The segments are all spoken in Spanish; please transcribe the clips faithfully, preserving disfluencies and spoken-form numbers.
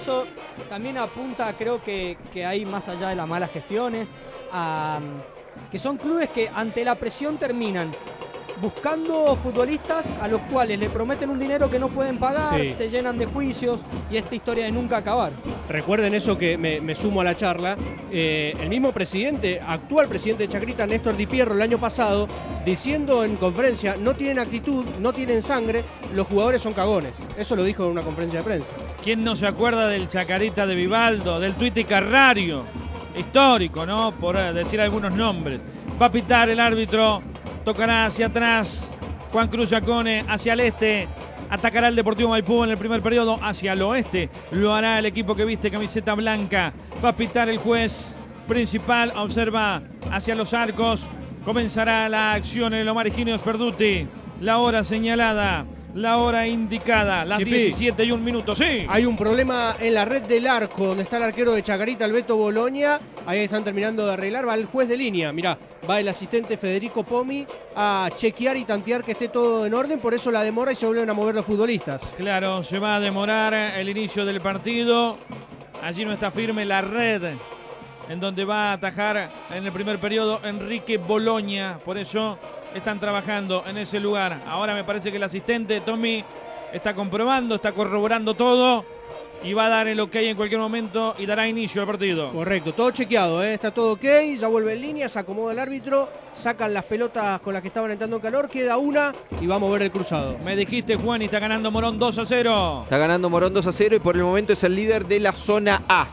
eso también apunta, creo que, que hay más allá de las malas gestiones, a, que son clubes que ante la presión terminan buscando futbolistas a los cuales le prometen un dinero que no pueden pagar, sí. se llenan de juicios y esta historia de nunca acabar. Recuerden eso que me, me sumo a la charla, eh, el mismo presidente, actual presidente de Chacarita, Néstor Di Pierro, el año pasado, diciendo en conferencia, no tienen actitud, no tienen sangre, los jugadores son cagones. Eso lo dijo en una conferencia de prensa. ¿Quién no se acuerda del Chacarita de Vivaldo, del Tuiti Carrario? Histórico, ¿no? Por decir algunos nombres. Va a pitar el árbitro. Tocará hacia atrás Juan Cruz Giacone, hacia el este. Atacará el Deportivo Maipú en el primer periodo. Hacia el oeste lo hará el equipo que viste camiseta blanca. Va a pitar el juez principal. Observa hacia los arcos. Comenzará la acción en el Omar Higinio Sperduti. La hora señalada. La hora indicada, las Chipi. diecisiete y un minuto, sí. Hay un problema en la red del arco, donde está el arquero de Chacarita, el Beto Boloña. Ahí están terminando de arreglar, va el juez de línea. Mirá, va el asistente Federico Pomi a chequear y tantear que esté todo en orden. Por eso la demora y se vuelven a mover los futbolistas. Claro, se va a demorar el inicio del partido. Allí no está firme la red, en donde va a atajar en el primer periodo Enrique Boloña. Por eso están trabajando en ese lugar. Ahora me parece que el asistente Tommy está comprobando, está corroborando todo y va a dar el ok en cualquier momento y dará inicio al partido. Correcto, todo chequeado, ¿eh? Está todo ok, ya vuelve en línea, se acomoda el árbitro, sacan las pelotas con las que estaban entrando en calor, queda una y va a mover el cruzado. Me dijiste, Juan, y está ganando Morón dos a cero. Está ganando Morón dos a cero y por el momento es el líder de la zona A.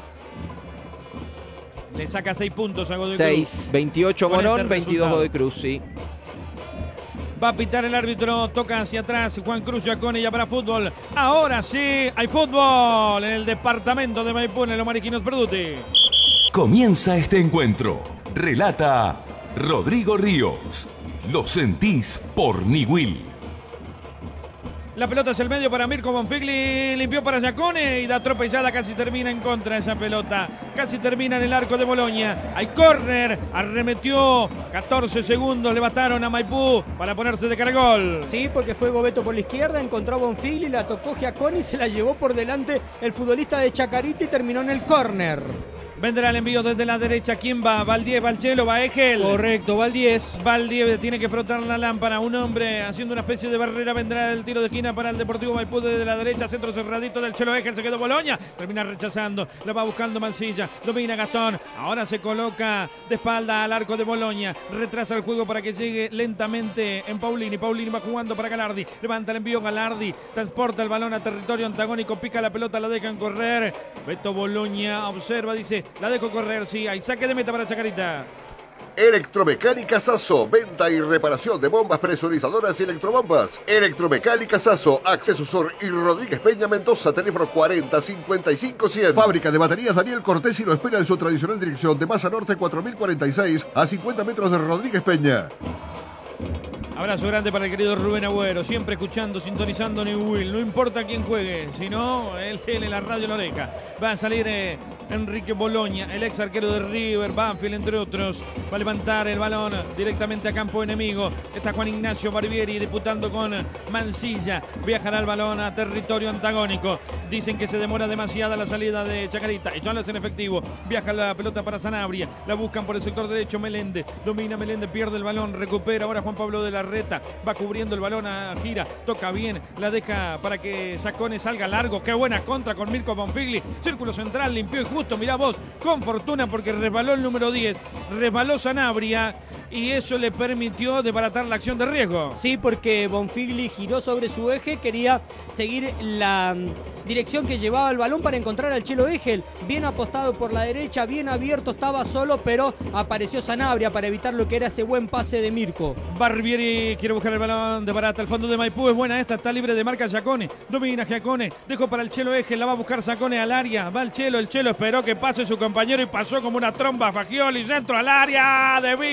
Le saca seis puntos a Godoy Cruz. seis, veintiocho Morón, este veintidós Godoy Cruz, sí. Va a pitar el árbitro, toca hacia atrás Juan Cruz Giacone, ya para fútbol. Ahora sí, hay fútbol en el departamento de Maipú, en el Omar Higinio Sperduti. Comienza este encuentro. Relata Rodrigo Ríos. Lo sentís por Niwil. La pelota es el medio para Mirko Bonfigli, limpió para Giacone y da atropellada, casi termina en contra esa pelota. Casi termina en el arco de Boloña. Hay córner, arremetió, catorce segundos le bastaron a Maipú para ponerse de cara al gol. Sí, porque fue Gobeto por la izquierda, encontró a Bonfigli, la tocó Giacone y se la llevó por delante el futbolista de Chacarita y terminó en el córner. Vendrá el envío desde la derecha. ¿Quién va? ¿Va el diez? ¿Va el Chelo? ¿Va Egel? Correcto, va el diez. Va el diez, tiene que frotar la lámpara. Un hombre haciendo una especie de barrera. Vendrá el tiro de esquina para el Deportivo Maipú desde la derecha. Centro cerradito del Chelo Egel. Se quedó Boloña. Termina rechazando. La va buscando Mancilla. Domina Gastón. Ahora se coloca de espalda al arco de Boloña. Retrasa el juego para que llegue lentamente en Paulini. Paulini va jugando para Galardi. Levanta el envío Galardi. Transporta el balón a territorio antagónico. Pica la pelota. La dejan correr. Beto Boloña observa. Dice: la dejo correr, sí, hay saque de meta para Chacarita. Electromecánica Sasso, venta y reparación de bombas presurizadoras y electrobombas. Electromecánica Sasso, Acceso Sur y Rodríguez Peña Mendoza, teléfono cuarenta cincuenta y cinco cien. Fábrica de baterías Daniel Cortés y lo espera en su tradicional dirección de Maza Norte cuatro mil cuarenta y seis a cincuenta metros de Rodríguez Peña. Abrazo grande para el querido Rubén Agüero, siempre escuchando, sintonizando Niwil, no importa quién juegue, sino él tiene la radio en la oreja. Va a salir eh, Enrique Boloña, el ex arquero de River, Banfield, entre otros. Va a levantar el balón directamente a campo enemigo. Está Juan Ignacio Barbieri disputando con Mancilla. Viajará el balón a territorio antagónico. Dicen que se demora demasiada la salida de Chacarita. Y ya lo hacen efectivo. Viaja la pelota para Sanabria. La buscan por el sector derecho Meléndez. Domina Meléndez, pierde el balón, recupera ahora Juan Pablo de la Reta, va cubriendo el balón a Gira, toca bien, la deja para que Giacone salga largo. Qué buena contra con Mirko Bonfigli, círculo central, limpió y justo, mirá vos, con fortuna porque resbaló el número diez, resbaló Sanabria y eso le permitió desbaratar la acción de riesgo. Sí, porque Bonfigli giró sobre su eje, quería seguir la dirección que llevaba el balón para encontrar al Chelo Egel, bien apostado por la derecha, bien abierto, estaba solo, pero apareció Sanabria para evitar lo que era ese buen pase de Mirko. Barbieri quiere buscar el balón de barata al fondo de Maipú, es buena esta, está libre de marca Giacone, domina Giacone, dejó para el Chelo Egel, la va a buscar Giacone al área, va el Chelo, el Chelo esperó que pase su compañero y pasó como una tromba a Fagioli, centro al área, desvío y no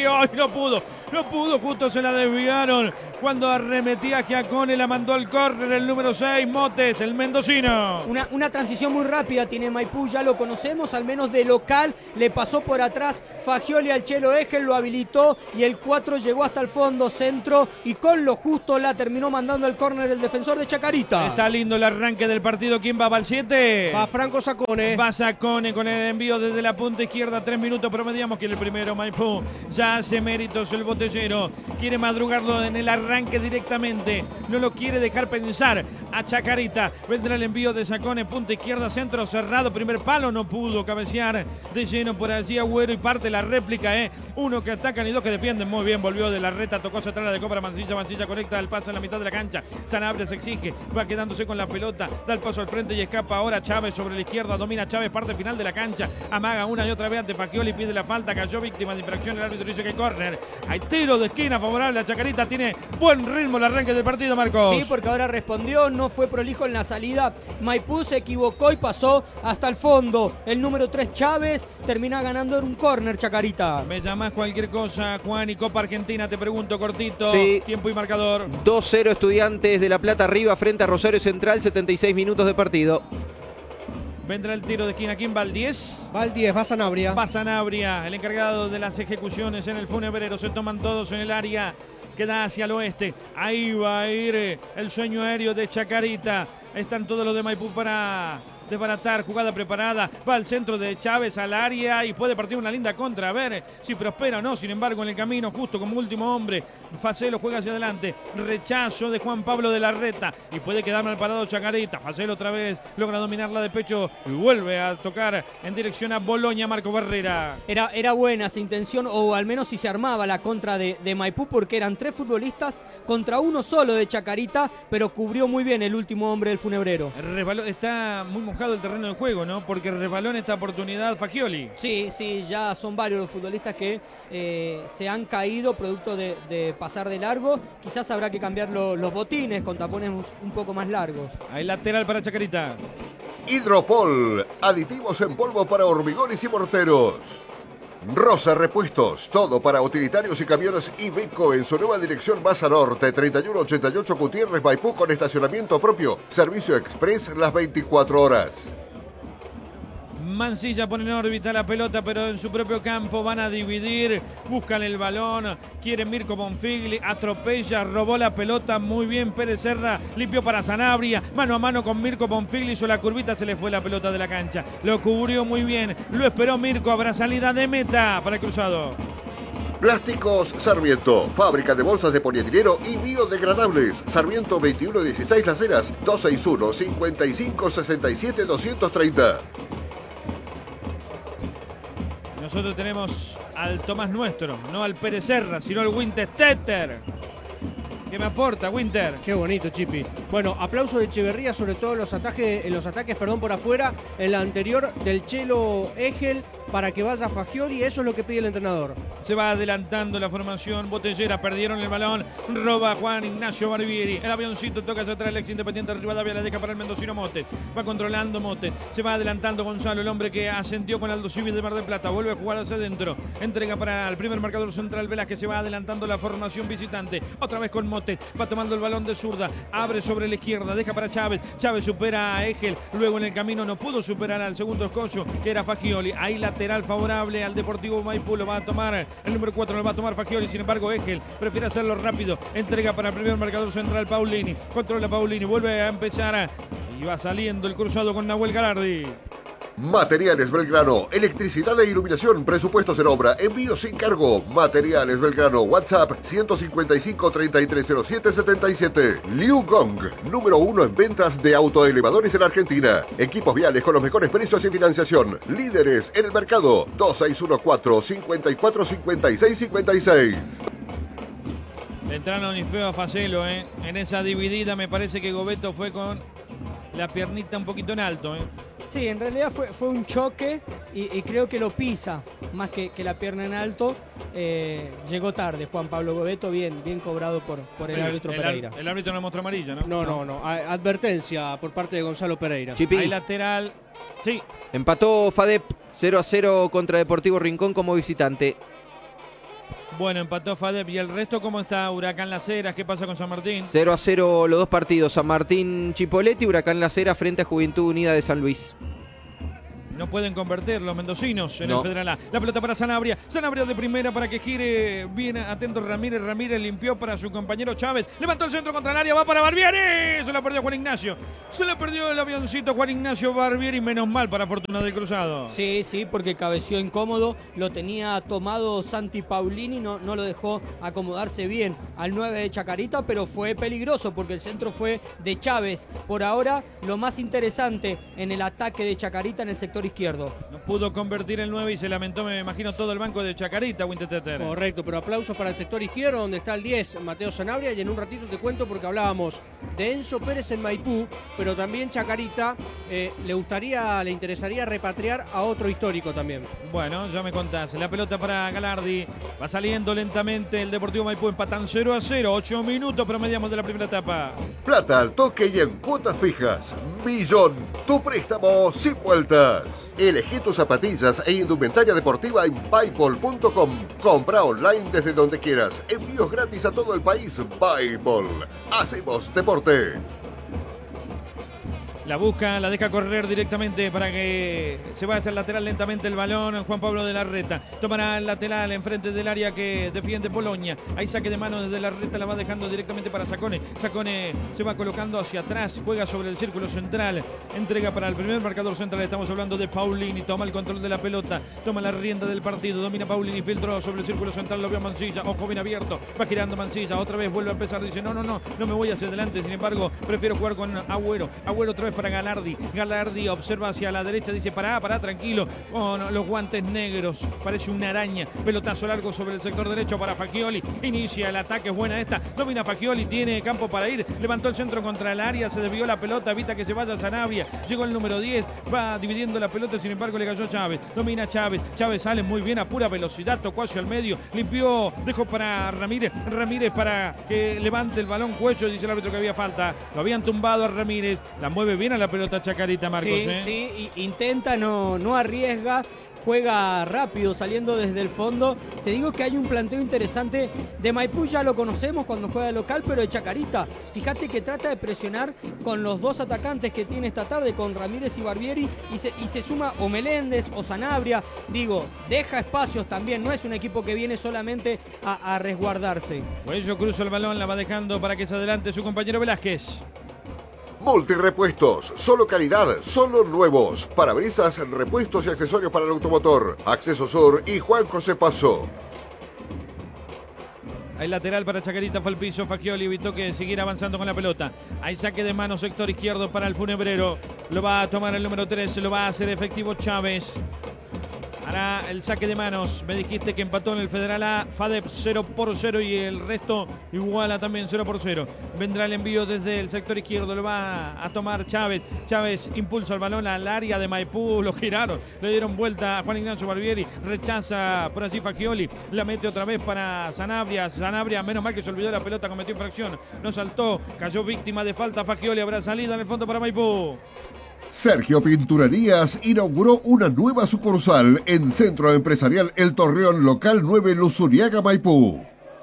no pudo, no pudo, justo se la desviaron cuando arremetía Giacone, la mandó al córner el número seis, Motes, el mendocino. Una, una transición muy rápida tiene Maipú, ya lo conocemos, al menos de local, le pasó por atrás Fagioli al Chelo Egel, lo habilitó y el cuatro llegó hasta el fondo, centro y con lo justo la terminó mandando al córner el defensor de Chacarita. Está lindo el arranque del partido, ¿quién va? ¿Va al siete? Va Franco Sacone. Va Sacone con el envío desde la punta izquierda, tres minutos promediamos que el primero Maipú ya hace méritos el botellero, quiere madrugarlo en el arranque directamente, no lo quiere dejar pensar a Chacarita, vendrá el envío de Sacone, punta izquierda, centro cerrado, primer palo, no pudo cabecear de lleno por allí Agüero y parte la réplica, ¿eh? Uno que atacan y dos que defienden, muy bien, volvió de la reta, tocó hacia atrás la de Cobra Mancilla, Mancilla conecta el pase en la mitad de la cancha, Sanabria se exige, va quedándose con la pelota, da el paso al frente y escapa ahora Chávez sobre la izquierda, domina Chávez, parte final de la cancha, amaga una y otra vez ante Fagioli, pide la falta, cayó víctima de infracción, el árbitro dice que hay córner, hay tiro de esquina favorable a Chacarita, tiene buen ritmo el arranque del partido, Marcos. Sí, porque ahora respondió, no fue prolijo en la salida, Maipú se equivocó y pasó hasta el fondo, el número tres Chávez termina ganando en un córner Chacarita. Me llamás cualquier cosa, Juan, y Copa Argentina, te pregunto cortito, sí. Tiempo y marcador. dos cero Estudiantes de La Plata arriba frente a Rosario Central, setenta y seis minutos de partido. Vendrá el tiro de esquina. ¿Quién va al diez? Va al diez, va Sanabria. Va Sanabria, el encargado de las ejecuciones en el funebrero. Se toman todos en el área que da hacia el oeste. Ahí va a ir el sueño aéreo de Chacarita. Están todos los de Maipú para desbaratar, jugada preparada, va al centro de Chávez al área y puede partir una linda contra, a ver si prospera o no, sin embargo en el camino justo como último hombre, Facelo juega hacia adelante, rechazo de Juan Pablo de la Reta y puede quedar mal parado Chacarita, Facelo otra vez, logra dominarla de pecho y vuelve a tocar en dirección a Boloña, Marco Barrera. Era, era buena esa intención, o al menos si se armaba la contra de, de Maipú, porque eran tres futbolistas contra uno solo de Chacarita, pero cubrió muy bien el último hombre del funebrero. Resbaló, está muy mojado el terreno de juego, ¿no? Porque resbaló en esta oportunidad Fagioli. Sí, sí, ya son varios los futbolistas que eh, se han caído producto de, de pasar de largo. Quizás habrá que cambiar lo, los botines con tapones un poco más largos. Hay lateral para Chacarita. Hidropol, aditivos en polvo para hormigones y morteros. Rosa Repuestos, todo para utilitarios y camiones Iveco en su nueva dirección Baza Norte, treinta y uno ochenta y ocho Gutiérrez, Maipú, con estacionamiento propio, servicio express las veinticuatro horas. Mancilla pone en órbita la pelota, pero en su propio campo van a dividir, buscan el balón, quiere Mirko Bonfigli, atropella, robó la pelota, muy bien Pérez Serra, limpió para Sanabria, mano a mano con Mirko Bonfigli, hizo la curvita, se le fue la pelota de la cancha, lo cubrió muy bien, lo esperó Mirko, habrá salida de meta para el cruzado. Plásticos Sarmiento, fábrica de bolsas de polietileno y biodegradables. Sarmiento veintiuno dieciséis Las Heras, dos seis uno, cincuenta y cinco, sesenta y siete, doscientos treinta. Nosotros tenemos al Tomás nuestro, no al Pérez Serra, sino al Winterstetter. ¿Qué me aporta, Winter? Qué bonito, Chipi. Bueno, aplauso de Echeverría, sobre todo en los ataques, en los ataques perdón, por afuera, en la anterior del Chelo Egel, para que vaya Fagioli, eso es lo que pide el entrenador. Se va adelantando la formación botellera, perdieron el balón, roba Juan Ignacio Barbieri, el avioncito toca hacia atrás, el ex Independiente de Rivadavia, la deja para el mendocino Mote, va controlando Mote, se va adelantando Gonzalo, el hombre que ascendió con Aldo Civi de Mar del Plata, vuelve a jugar hacia adentro, entrega para el primer marcador central Velázquez, se va adelantando la formación visitante, otra vez con Mote, va tomando el balón de zurda, abre sobre la izquierda, deja para Chávez, Chávez supera a Egel, luego en el camino no pudo superar al segundo escollo, que era Fagioli, ahí lateral favorable al Deportivo Maipú, lo va a tomar el número cuatro, lo va a tomar Fagioli, sin embargo Egel prefiere hacerlo rápido, entrega para el primer marcador central Paulini, controla Paulini, vuelve a empezar y va saliendo el cruzado con Nahuel Galardi. Materiales Belgrano, electricidad e iluminación, presupuestos en obra, envío sin cargo. Materiales Belgrano, WhatsApp ciento cincuenta y cinco, treinta y tres cero siete, setenta y siete. Liu Gong, número uno en ventas de autoelevadores en Argentina. Equipos viales con los mejores precios y financiación. Líderes en el mercado. dos seis uno cuatro, cinco cuatro, cinco seis cinco seis. Le entraron ni feo a Facelo, ¿eh? En esa dividida me parece que Gobeto fue con la piernita un poquito en alto, ¿eh? Sí, en realidad fue, fue un choque y, y creo que lo pisa más que, que la pierna en alto. Eh, llegó tarde Juan Pablo Gobeto, bien, bien cobrado por, por el Sí, árbitro el, Pereira. El árbitro no mostró amarilla, ¿no? No, no, no. A- Advertencia por parte de Gonzalo Pereira. Chipi, Hay lateral. Sí. empató Fadep cero a cero contra Deportivo Rincón como visitante. Bueno, empató Fadep. ¿Y el resto cómo está? Huracán Las Heras, ¿qué pasa con San Martín? cero a cero los dos partidos. San Martín Chipoleti, Huracán Las Heras frente a Juventud Unida de San Luis. No pueden convertir los mendocinos en no. el Federal A. La pelota para Sanabria. Sanabria de primera para que gire. Bien atento Ramírez. Ramírez limpió para su compañero Chávez. Levantó el centro contra el área. Va para Barbieri. Se la perdió Juan Ignacio. Se la perdió el avioncito Juan Ignacio Barbieri. Menos mal para Fortuna del Cruzado. Sí, sí, porque cabeció incómodo. Lo tenía tomado Santi Paulini. No, no lo dejó acomodarse bien al nueve de Chacarita, pero fue peligroso porque el centro fue de Chávez. Por ahora, lo más interesante en el ataque de Chacarita en el sector izquierdo. No pudo convertir el nueve y se lamentó, me imagino, todo el banco de Chacarita, Winteteter. Correcto, pero aplausos para el sector izquierdo donde está el diez, Mateo Sanabria, y en un ratito te cuento porque hablábamos de Enzo Pérez en Maipú, pero también Chacarita eh, le gustaría, le interesaría repatriar a otro histórico también. Bueno, ya me contás. La pelota para Galardi. Va saliendo lentamente el Deportivo Maipú. Empatan cero a cero. ocho minutos promediamos de la primera etapa. Plata al toque y en cuotas fijas. Millón, tu préstamo sin vueltas. Elegí tus zapatillas e indumentaria deportiva en Payball punto com. Compra online desde donde quieras. Envíos gratis a todo el país. Payball. Hacemos deporte. La busca, la deja correr directamente para que se vaya al lateral lentamente el balón. Juan Pablo de la Reta tomará el lateral enfrente del área que defiende Polonia. Ahí saque de mano desde la Reta, la va dejando directamente para Sacone. Sacone se va colocando hacia atrás, juega sobre el círculo central. Entrega para el primer marcador central. Estamos hablando de Paulini. Toma el control de la pelota, toma la rienda del partido. Domina Paulini, filtró sobre el círculo central. Lo vio Mancilla. Ojo bien abierto. Va girando Mancilla. Otra vez vuelve a empezar. Dice: no, no, no, no me voy hacia adelante. Sin embargo, prefiero jugar con Agüero. Agüero otra vez para Galardi. Galardi observa hacia la derecha, dice: pará, pará, tranquilo, con los guantes negros, parece una araña. Pelotazo largo sobre el sector derecho para Fagioli. Inicia el ataque, es buena esta. Domina Fagioli, tiene campo para ir. Levantó el centro contra el área, se desvió la pelota, evita que se vaya Sanabria. Llegó el número diez, va dividiendo la pelota, sin embargo le cayó Chávez. Domina Chávez, Chávez sale muy bien a pura velocidad, tocó hacia el medio, limpió, dejó para Ramírez. Ramírez para que levante el balón, Cuello, dice el árbitro que había falta. Lo habían tumbado a Ramírez, la mueve bien a la pelota Chacarita, Marcos. Sí, ¿eh? sí, y intenta, no, no arriesga, juega rápido saliendo desde el fondo. Te digo que hay un planteo interesante de Maipú, ya lo conocemos cuando juega de local, pero de Chacarita, fíjate que trata de presionar con los dos atacantes que tiene esta tarde, con Ramírez y Barbieri, y se, y se suma o Meléndez o Sanabria. Digo, deja espacios también, no es un equipo que viene solamente a, a resguardarse. Cuello cruza el balón, la va dejando para que se adelante su compañero Velázquez. Multirepuestos, solo calidad, solo nuevos. Parabrisas, repuestos y accesorios para el automotor. Acceso Sur y Juan José Paso. Hay lateral para Chacarita, fue al piso. Fagioli evitó que siguiera avanzando con la pelota. Hay saque de mano, sector izquierdo para el Funebrero. Lo va a tomar el número tres, lo va a hacer efectivo Chávez. Hará el saque de manos. Me dijiste que empató en el Federal A. Fadep cero por cero y el resto iguala también cero por cero. Vendrá el envío desde el sector izquierdo. Lo va a tomar Chávez. Chávez impulsa el balón al área de Maipú. Lo giraron. Le dieron vuelta a Juan Ignacio Barbieri. Rechaza por así Fagioli. La mete otra vez para Sanabria. Sanabria, menos mal que se olvidó de la pelota. Cometió infracción. No saltó. Cayó víctima de falta. Fagioli habrá salida en el fondo para Maipú. Sergio Pinturerías inauguró una nueva sucursal en Centro Empresarial El Torreón, local nueve, Luzuriaga, Maipú.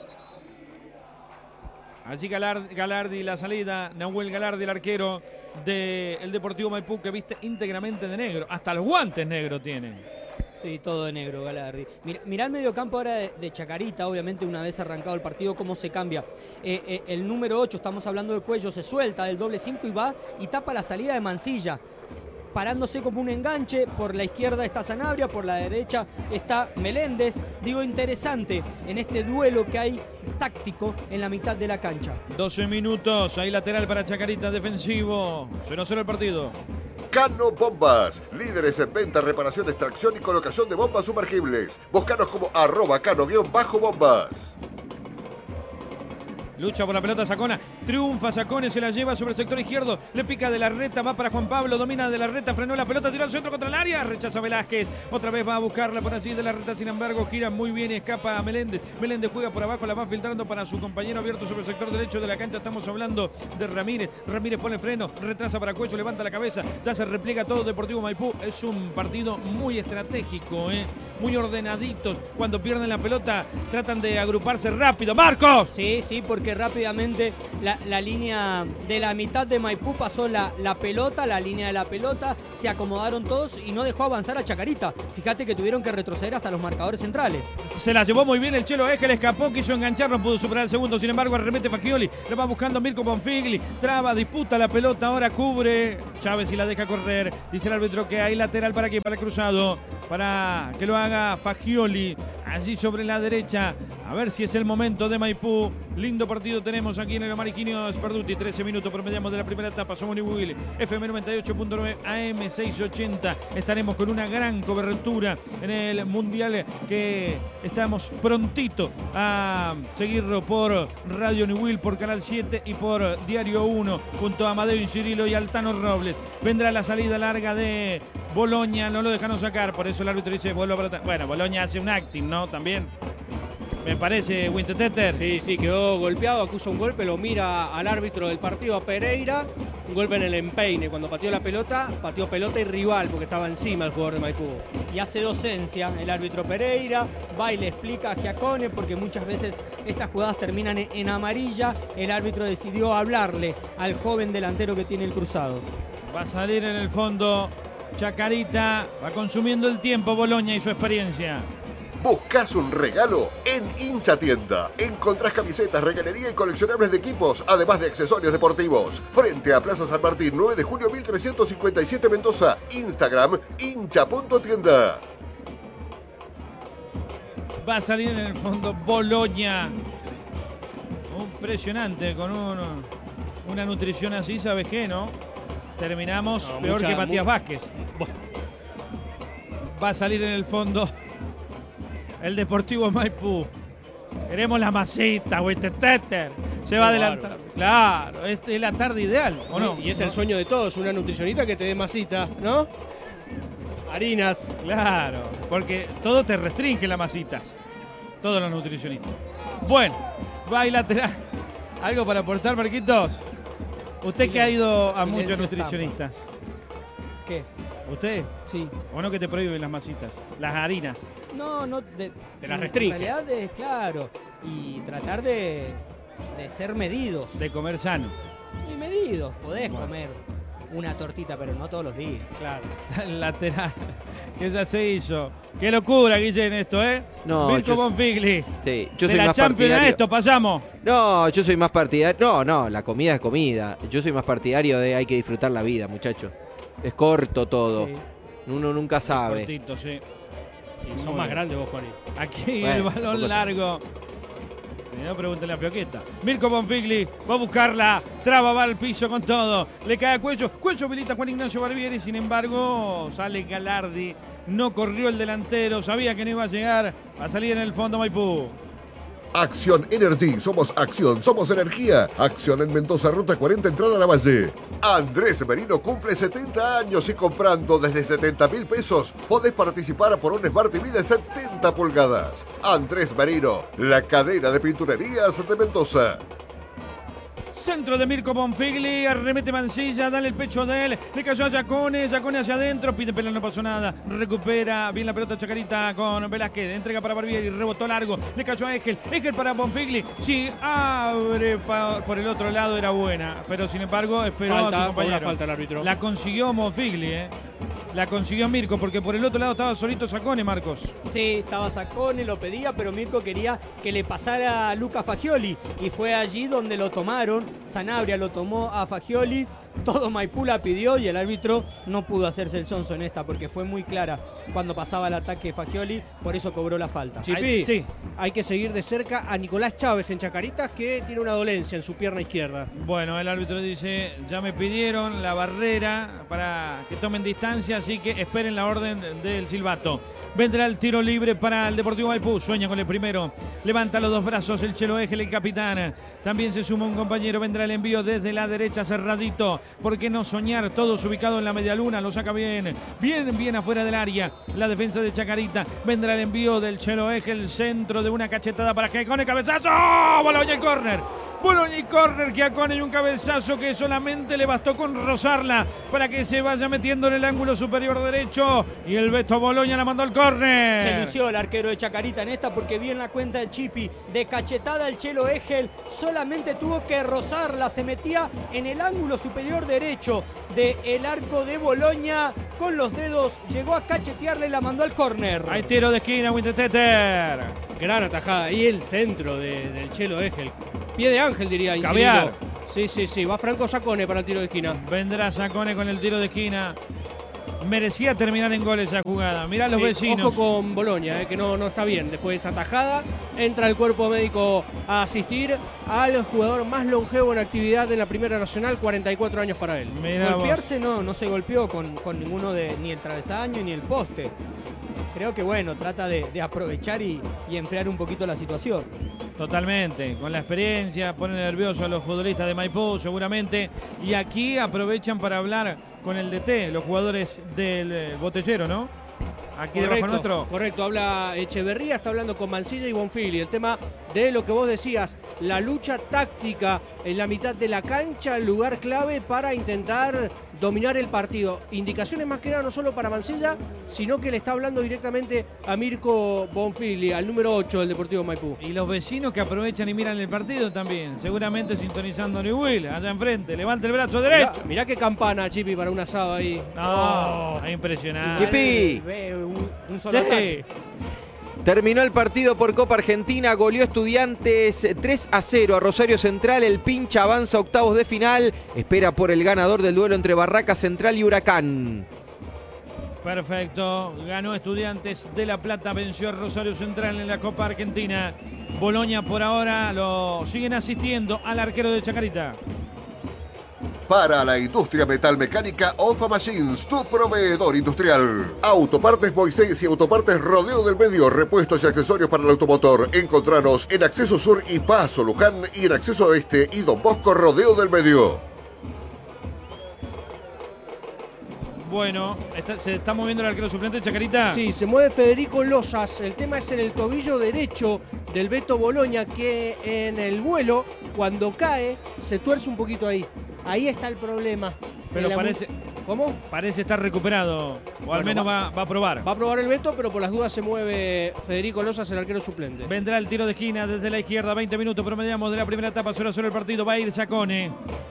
Allí Galardi, Galardi la salida, Nahuel Galardi, el arquero del Deportivo Maipú, que viste íntegramente de negro, hasta los guantes negros tienen. Sí, todo de negro, Galardi. Mirá, mirá el mediocampo ahora de, de Chacarita, obviamente una vez arrancado el partido, cómo se cambia. Eh, eh, el número ocho, estamos hablando de Cuello, se suelta del doble cinco y va y tapa la salida de Mancilla, parándose como un enganche. Por la izquierda está Sanabria, por la derecha está Meléndez. Digo, interesante en este duelo que hay táctico en la mitad de la cancha. doce minutos, hay lateral para Chacarita, defensivo. cero a cero el partido. Cano Bombas, líderes en venta, reparación, extracción y colocación de bombas sumergibles. Búscanos como arroba cano-bombas. Lucha por la pelota Sacona, triunfa Sacone, se la lleva sobre el sector izquierdo, le pica de la Reta, va para Juan Pablo, domina de la Reta, frenó la pelota, tiró al centro contra el área, rechaza Velázquez, otra vez va a buscarla por así de la Reta, sin embargo gira muy bien y escapa a Meléndez. Meléndez juega por abajo, la va filtrando para su compañero abierto sobre el sector derecho de la cancha. Estamos hablando de Ramírez, Ramírez pone freno, retrasa para Cuello, levanta la cabeza, ya se repliega todo Deportivo Maipú. Es un partido muy estratégico, ¿eh? muy ordenaditos. Cuando pierden la pelota, tratan de agruparse rápido. ¡Marcos! Sí, sí, porque rápidamente la, la línea de la mitad de Maipú pasó la, la pelota, la línea de la pelota, se acomodaron todos y no dejó avanzar a Chacarita. Fíjate que tuvieron que retroceder hasta los marcadores centrales. Se la llevó muy bien el Chelo Ege, le escapó, quiso enganchar, no pudo superar el segundo. Sin embargo, arremete Fagioli, lo va buscando Mirko Bonfigli, traba, disputa la pelota, ahora cubre Chávez y la deja correr. Dice el árbitro que hay lateral para aquí, para el cruzado, para que lo haga Fagioli, allí sobre la derecha. A ver si es el momento de Maipú. Lindo partido tenemos aquí en el Mariquinho Sperduti. trece minutos promediamos de la primera etapa. Somos Newell, F M noventa y ocho punto nueve, A M seiscientos ochenta. Estaremos con una gran cobertura en el Mundial que estamos prontito a seguirlo por Radio Newell, por Canal siete y por Diario uno, junto a Amadeo Incirilo y Altano Robles. Vendrá la salida larga de Boloña, no lo dejaron sacar, por eso el árbitro dice vuelvo para atrás. Bueno, Boloña hace un acting, ¿no? También. Me parece, Winterstetter. Sí, sí, quedó golpeado, acusa un golpe, lo mira al árbitro del partido, a Pereira. Un golpe en el empeine. Cuando pateó la pelota, pateó pelota y rival, porque estaba encima el jugador de Maipú. Y hace docencia el árbitro Pereira, va y le explica a Giacone, porque muchas veces estas jugadas terminan en, en amarilla. El árbitro decidió hablarle al joven delantero que tiene el cruzado. Va a salir en el fondo Chacarita, va consumiendo el tiempo Boloña y su experiencia. ¿Buscas un regalo? En Hincha Tienda encontrás camisetas, regalería y coleccionables de equipos, además de accesorios deportivos. Frente a Plaza San Martín, nueve de julio mil trescientos cincuenta y siete, Mendoza. Instagram, hincha punto tienda. Va a salir en el fondo Boloña. Impresionante, con un, una nutrición así, ¿sabes qué, no? Terminamos no, peor mucha, que Matías mu Vázquez. Va a salir en el fondo el Deportivo Maipú. Queremos la masita, Winterstetter. Se va a adelantar. Claro, es, es la tarde ideal, ¿o sí, no? Y es ¿no? el sueño de todos, una nutricionista que te dé masita, ¿no? Harinas. Claro, porque todo te restringe las masitas. Todos los nutricionistas. Bueno, va y lateral. ¿Algo para aportar, Marquitos? Usted Silencio, que ha ido a silencio muchos nutricionistas. ¿Qué? ¿Usted? Sí. ¿O no que te prohíben las masitas? Las harinas. No, no. De, Te las restringe. En realidad, es claro. Y tratar de, de ser medidos. De comer sano. Y medidos. Podés Bueno. comer una tortita, pero no todos los días. Claro. Lateral. Que ya se hizo. Qué locura, Guillén, esto, ¿eh? No, Mirko yo- Bonfigli. Sí, yo De soy la más Champions a partidario. esto, pasamos. No, yo soy más partidario. No, no, la comida es comida. Yo soy más partidario de hay que disfrutar la vida, muchachos. Es corto todo. Sí. Uno nunca sabe. Cortito, sí. Y son Muy más bien. grandes vos, Juaní. Aquí Bueno, el un balón poco- largo. Si no, pregúntale a Fioqueta. Mirko Bonfigli va a buscarla. Traba, va al piso con todo. Le cae a Cuello. Cuello habilita a Juan Ignacio Barbieri. Sin embargo, sale Galardi. No corrió el delantero. Sabía que no iba a llegar. Va a salir en el fondo Maipú. Acción Energy, somos acción, somos energía. Acción en Mendoza, ruta cuarenta, entrada a la Valle. Andrés Merino cumple setenta años y comprando desde setenta mil pesos podés participar por un Smart T V de setenta pulgadas. Andrés Merino, la cadena de pinturerías de Mendoza. Centro de Mirko Bonfigli, arremete Mancilla, dale el pecho de él, le cayó a Giacone, Giacone hacia adentro, pide pelea, no pasó nada, recupera bien la pelota Chacarita con Velázquez, entrega para Barbieri, rebotó largo, le cayó a Egel, Egel para Bonfigli, si abre pa, por el otro lado era buena, pero sin embargo esperó a Falta, su por una compañero. falta el árbitro. La consiguió Bonfigli, eh. La consiguió Mirko, porque por el otro lado estaba solito Giacone, Marcos. Sí, estaba Sacone, lo pedía, pero Mirko quería que le pasara a Luca Fagioli. Y fue allí donde lo tomaron. Sanabria lo tomó a Fagioli. Todo Maipú la pidió y el árbitro no pudo hacerse el sonso en esta porque fue muy clara cuando pasaba el ataque de Fagioli. Por eso cobró la falta. Chipi, Ay, sí. hay que seguir de cerca a Nicolás Chávez en Chacaritas, que tiene una dolencia en su pierna izquierda. Bueno, el árbitro dice, ya me pidieron la barrera para que tomen distancia, así que esperen la orden del silbato. Vendrá el tiro libre para el Deportivo Maipú, sueña con el primero, levanta los dos brazos el Chelo Ege, el capitán. También se suma un compañero, vendrá el envío desde la derecha cerradito. ¿Por qué no soñar? Todos ubicados en la media luna, lo saca bien, bien, bien afuera del área. La defensa de Chacarita, vendrá el envío del Chelo Ege, el centro de una cachetada para Giacone, cabezazo, ¡oh! Boloña el córner. Boloña y córner, Giacone y un cabezazo que solamente le bastó con rozarla para que se vaya metiendo en el ángulo superior derecho. Y el Beto Boloña la mandó al córner. Se inició el arquero de Chacarita en esta porque vi en la cuenta del Chipi de cachetada el Chelo Egel. Solamente tuvo que rozarla, se metía en el ángulo superior derecho del arco de Boloña. Con los dedos llegó a cachetearle y la mandó al córner. Hay tiro de esquina, Winterstetter. Gran atajada. Y el centro de, del Chelo Egel. Pie de ángel, diría. Caviar. Insinuó. Sí, sí, sí. Va Franco Sacone para el tiro de esquina. Vendrá Sacone con el tiro de esquina. Merecía terminar en gol esa jugada. Mirá los Sí, vecinos. ojo con Boloña, eh, que no, no está bien. Después de esa tajada, entra el cuerpo médico a asistir al jugador más longevo en actividad en la Primera Nacional, cuarenta y cuatro años para él. Mirá vos. Golpearse no, no se golpeó con, con ninguno de ni el travesaño ni el poste. Creo que bueno, trata de, de aprovechar y, y enfriar un poquito la situación. Totalmente, con la experiencia, pone nerviosos a los futbolistas de Maipú seguramente. Y aquí aprovechan para hablar con el D T, los jugadores del eh, Botellero, ¿no? Aquí debajo nuestro. Correcto, habla Echeverría, está hablando con Mancilla y Bonfili. El tema de lo que vos decías, la lucha táctica en la mitad de la cancha, el lugar clave para intentar dominar el partido. Indicaciones más que nada no solo para Mancilla, sino que le está hablando directamente a Mirko Bonfili, al número ocho del Deportivo Maipú. Y los vecinos que aprovechan y miran el partido también, seguramente sintonizando Newell, allá enfrente. Levanta el brazo derecho. Mirá, mirá qué campana, Chipi, para un asado ahí. No, impresionante. Chipi. Ve un, un solo Sí. ataque. Terminó el partido por Copa Argentina, goleó Estudiantes tres a cero a Rosario Central, el Pincha avanza a octavos de final, espera por el ganador del duelo entre Barraca Central y Huracán. Perfecto, ganó Estudiantes de La Plata, venció a Rosario Central en la Copa Argentina. Boloña por ahora lo siguen asistiendo al arquero de Chacarita. Para la industria metalmecánica, Ofa Machines, tu proveedor industrial. Autopartes Moisés y Autopartes Rodeo del Medio, repuestos y accesorios para el automotor. Encontranos en Acceso Sur y Paso Luján y en Acceso Este y Don Bosco Rodeo del Medio. Bueno, está- se está moviendo el arquero suplente de Chacarita. Sí, se mueve Federico Lozas. El tema es en el tobillo derecho del Beto Boloña, que en el vuelo, cuando cae, se tuerce un poquito ahí. Ahí está el problema. Pero En la- parece, ¿Cómo? parece estar recuperado, o al Bueno, menos va- va, va a probar. Va a probar el Beto, pero por las dudas se mueve Federico Lozas, el arquero suplente. Vendrá el tiro de esquina desde la izquierda, veinte minutos promediamos de la primera etapa, cero a cero el partido, va a ir Sacone.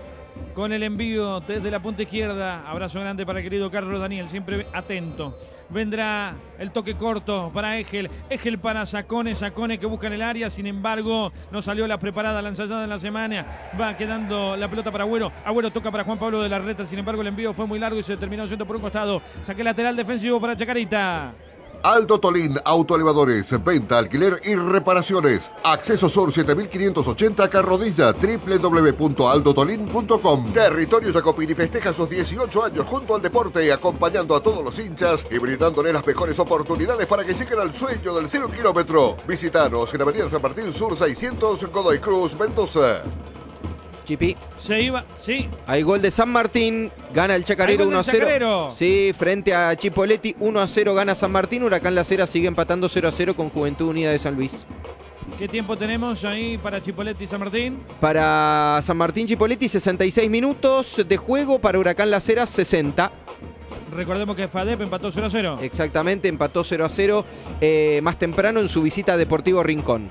Con el envío desde la punta izquierda, abrazo grande para el querido Carlos Daniel, siempre atento. Vendrá el toque corto para Egel, Egel para Sacone, Sacone que busca en el área, sin embargo no salió la preparada, la ensayada en la semana, va quedando la pelota para Agüero, Agüero toca para Juan Pablo de la Reta, sin embargo el envío fue muy largo y se terminó yendo por un costado, saque lateral defensivo para Chacarita. Aldo Tolín, autoelevadores, venta, alquiler y reparaciones. Acceso Sur siete mil quinientos ochenta Carrodilla, doble u doble u doble u punto aldo tolín punto com. Territorio Jacopini festeja sus dieciocho años junto al deporte, acompañando a todos los hinchas y brindándole las mejores oportunidades para que lleguen al sueño del cero kilómetro. Visitanos en Avenida San Martín Sur seiscientos, Godoy Cruz, Mendoza. Chipi. Se iba, sí, Hay gol de San Martín, gana el Hay Chacarero gol del uno a cero. Chacarero. Sí, frente a Chipoletti, uno a cero gana San Martín. Huracán La Cera sigue empatando cero a cero con Juventud Unida de San Luis. ¿qué tiempo tenemos ahí para Chipoletti y San Martín? Para San Martín Chipoletti, sesenta y seis minutos de juego. Para Huracán La Cera, sesenta. Recordemos que Fadep empató cero a cero. Exactamente, empató cero a cero eh, más temprano en su visita a Deportivo Rincón.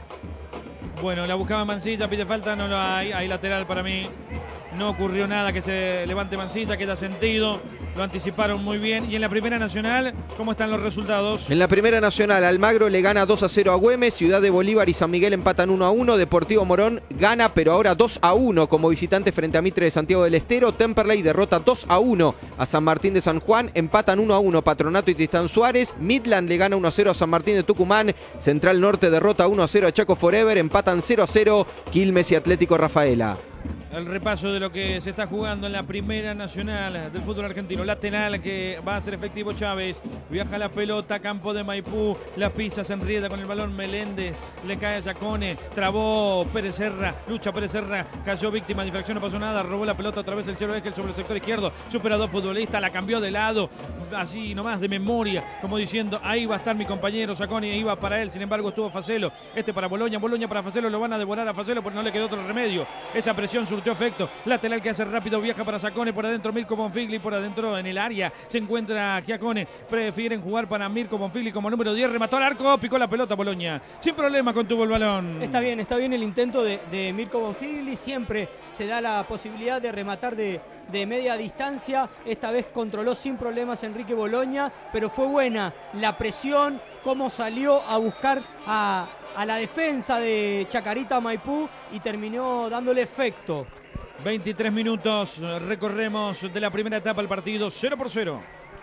Bueno, la buscaba Mancilla, pide falta, no lo hay, hay lateral para mí. No ocurrió nada que se levante Mancilla, queda sentido, lo anticiparon muy bien. Y en la Primera Nacional, ¿cómo están los resultados? En la Primera Nacional, Almagro le gana dos a cero a Güemes, Ciudad de Bolívar y San Miguel empatan uno a uno, Deportivo Morón gana pero ahora dos a uno como visitante frente a Mitre de Santiago del Estero, Temperley derrota dos a uno a San Martín de San Juan, empatan uno a uno Patronato y Tristán Suárez, Midland le gana uno a cero a San Martín de Tucumán, Central Norte derrota uno a cero a Chaco Forever, empatan cero a cero Quilmes y Atlético Rafaela. El repaso de lo que se está jugando en la Primera Nacional del fútbol argentino. Lateral que va a ser efectivo Chávez. Viaja la pelota, campo de Maipú. La pisa, se enrieda con el balón Meléndez. Le cae a Yacone. Trabó Pérez Serra. Lucha Pérez Serra. Cayó víctima de infracción, no pasó nada. Robó la pelota otra vez el Chelo Esquel sobre el sector izquierdo. Supera a dos futbolistas. La cambió de lado. Así nomás de memoria. Como diciendo, ahí va a estar mi compañero Yacone. Iba para él. Sin embargo, estuvo Facelo. Este para Boloña. Boloña para Facelo. Lo van a devorar a Facelo porque no le quedó otro remedio. Esa presión surtió efecto. Lateral que hace rápido, viaja para Sacone, por adentro Mirko Bonfigli, por adentro en el área se encuentra Chiacone, prefieren jugar para Mirko Bonfigli como número diez, remató al arco, picó la pelota Boloña, sin problema contuvo el balón. Está bien, está bien el intento de, de Mirko Bonfigli, siempre se da la posibilidad de rematar de, de media distancia, esta vez controló sin problemas Enrique Boloña, pero fue buena la presión, cómo salió a buscar a, a la defensa de Chacarita Maipú y terminó dándole efecto. veintitrés minutos, recorremos de la primera etapa del partido, cero por cero.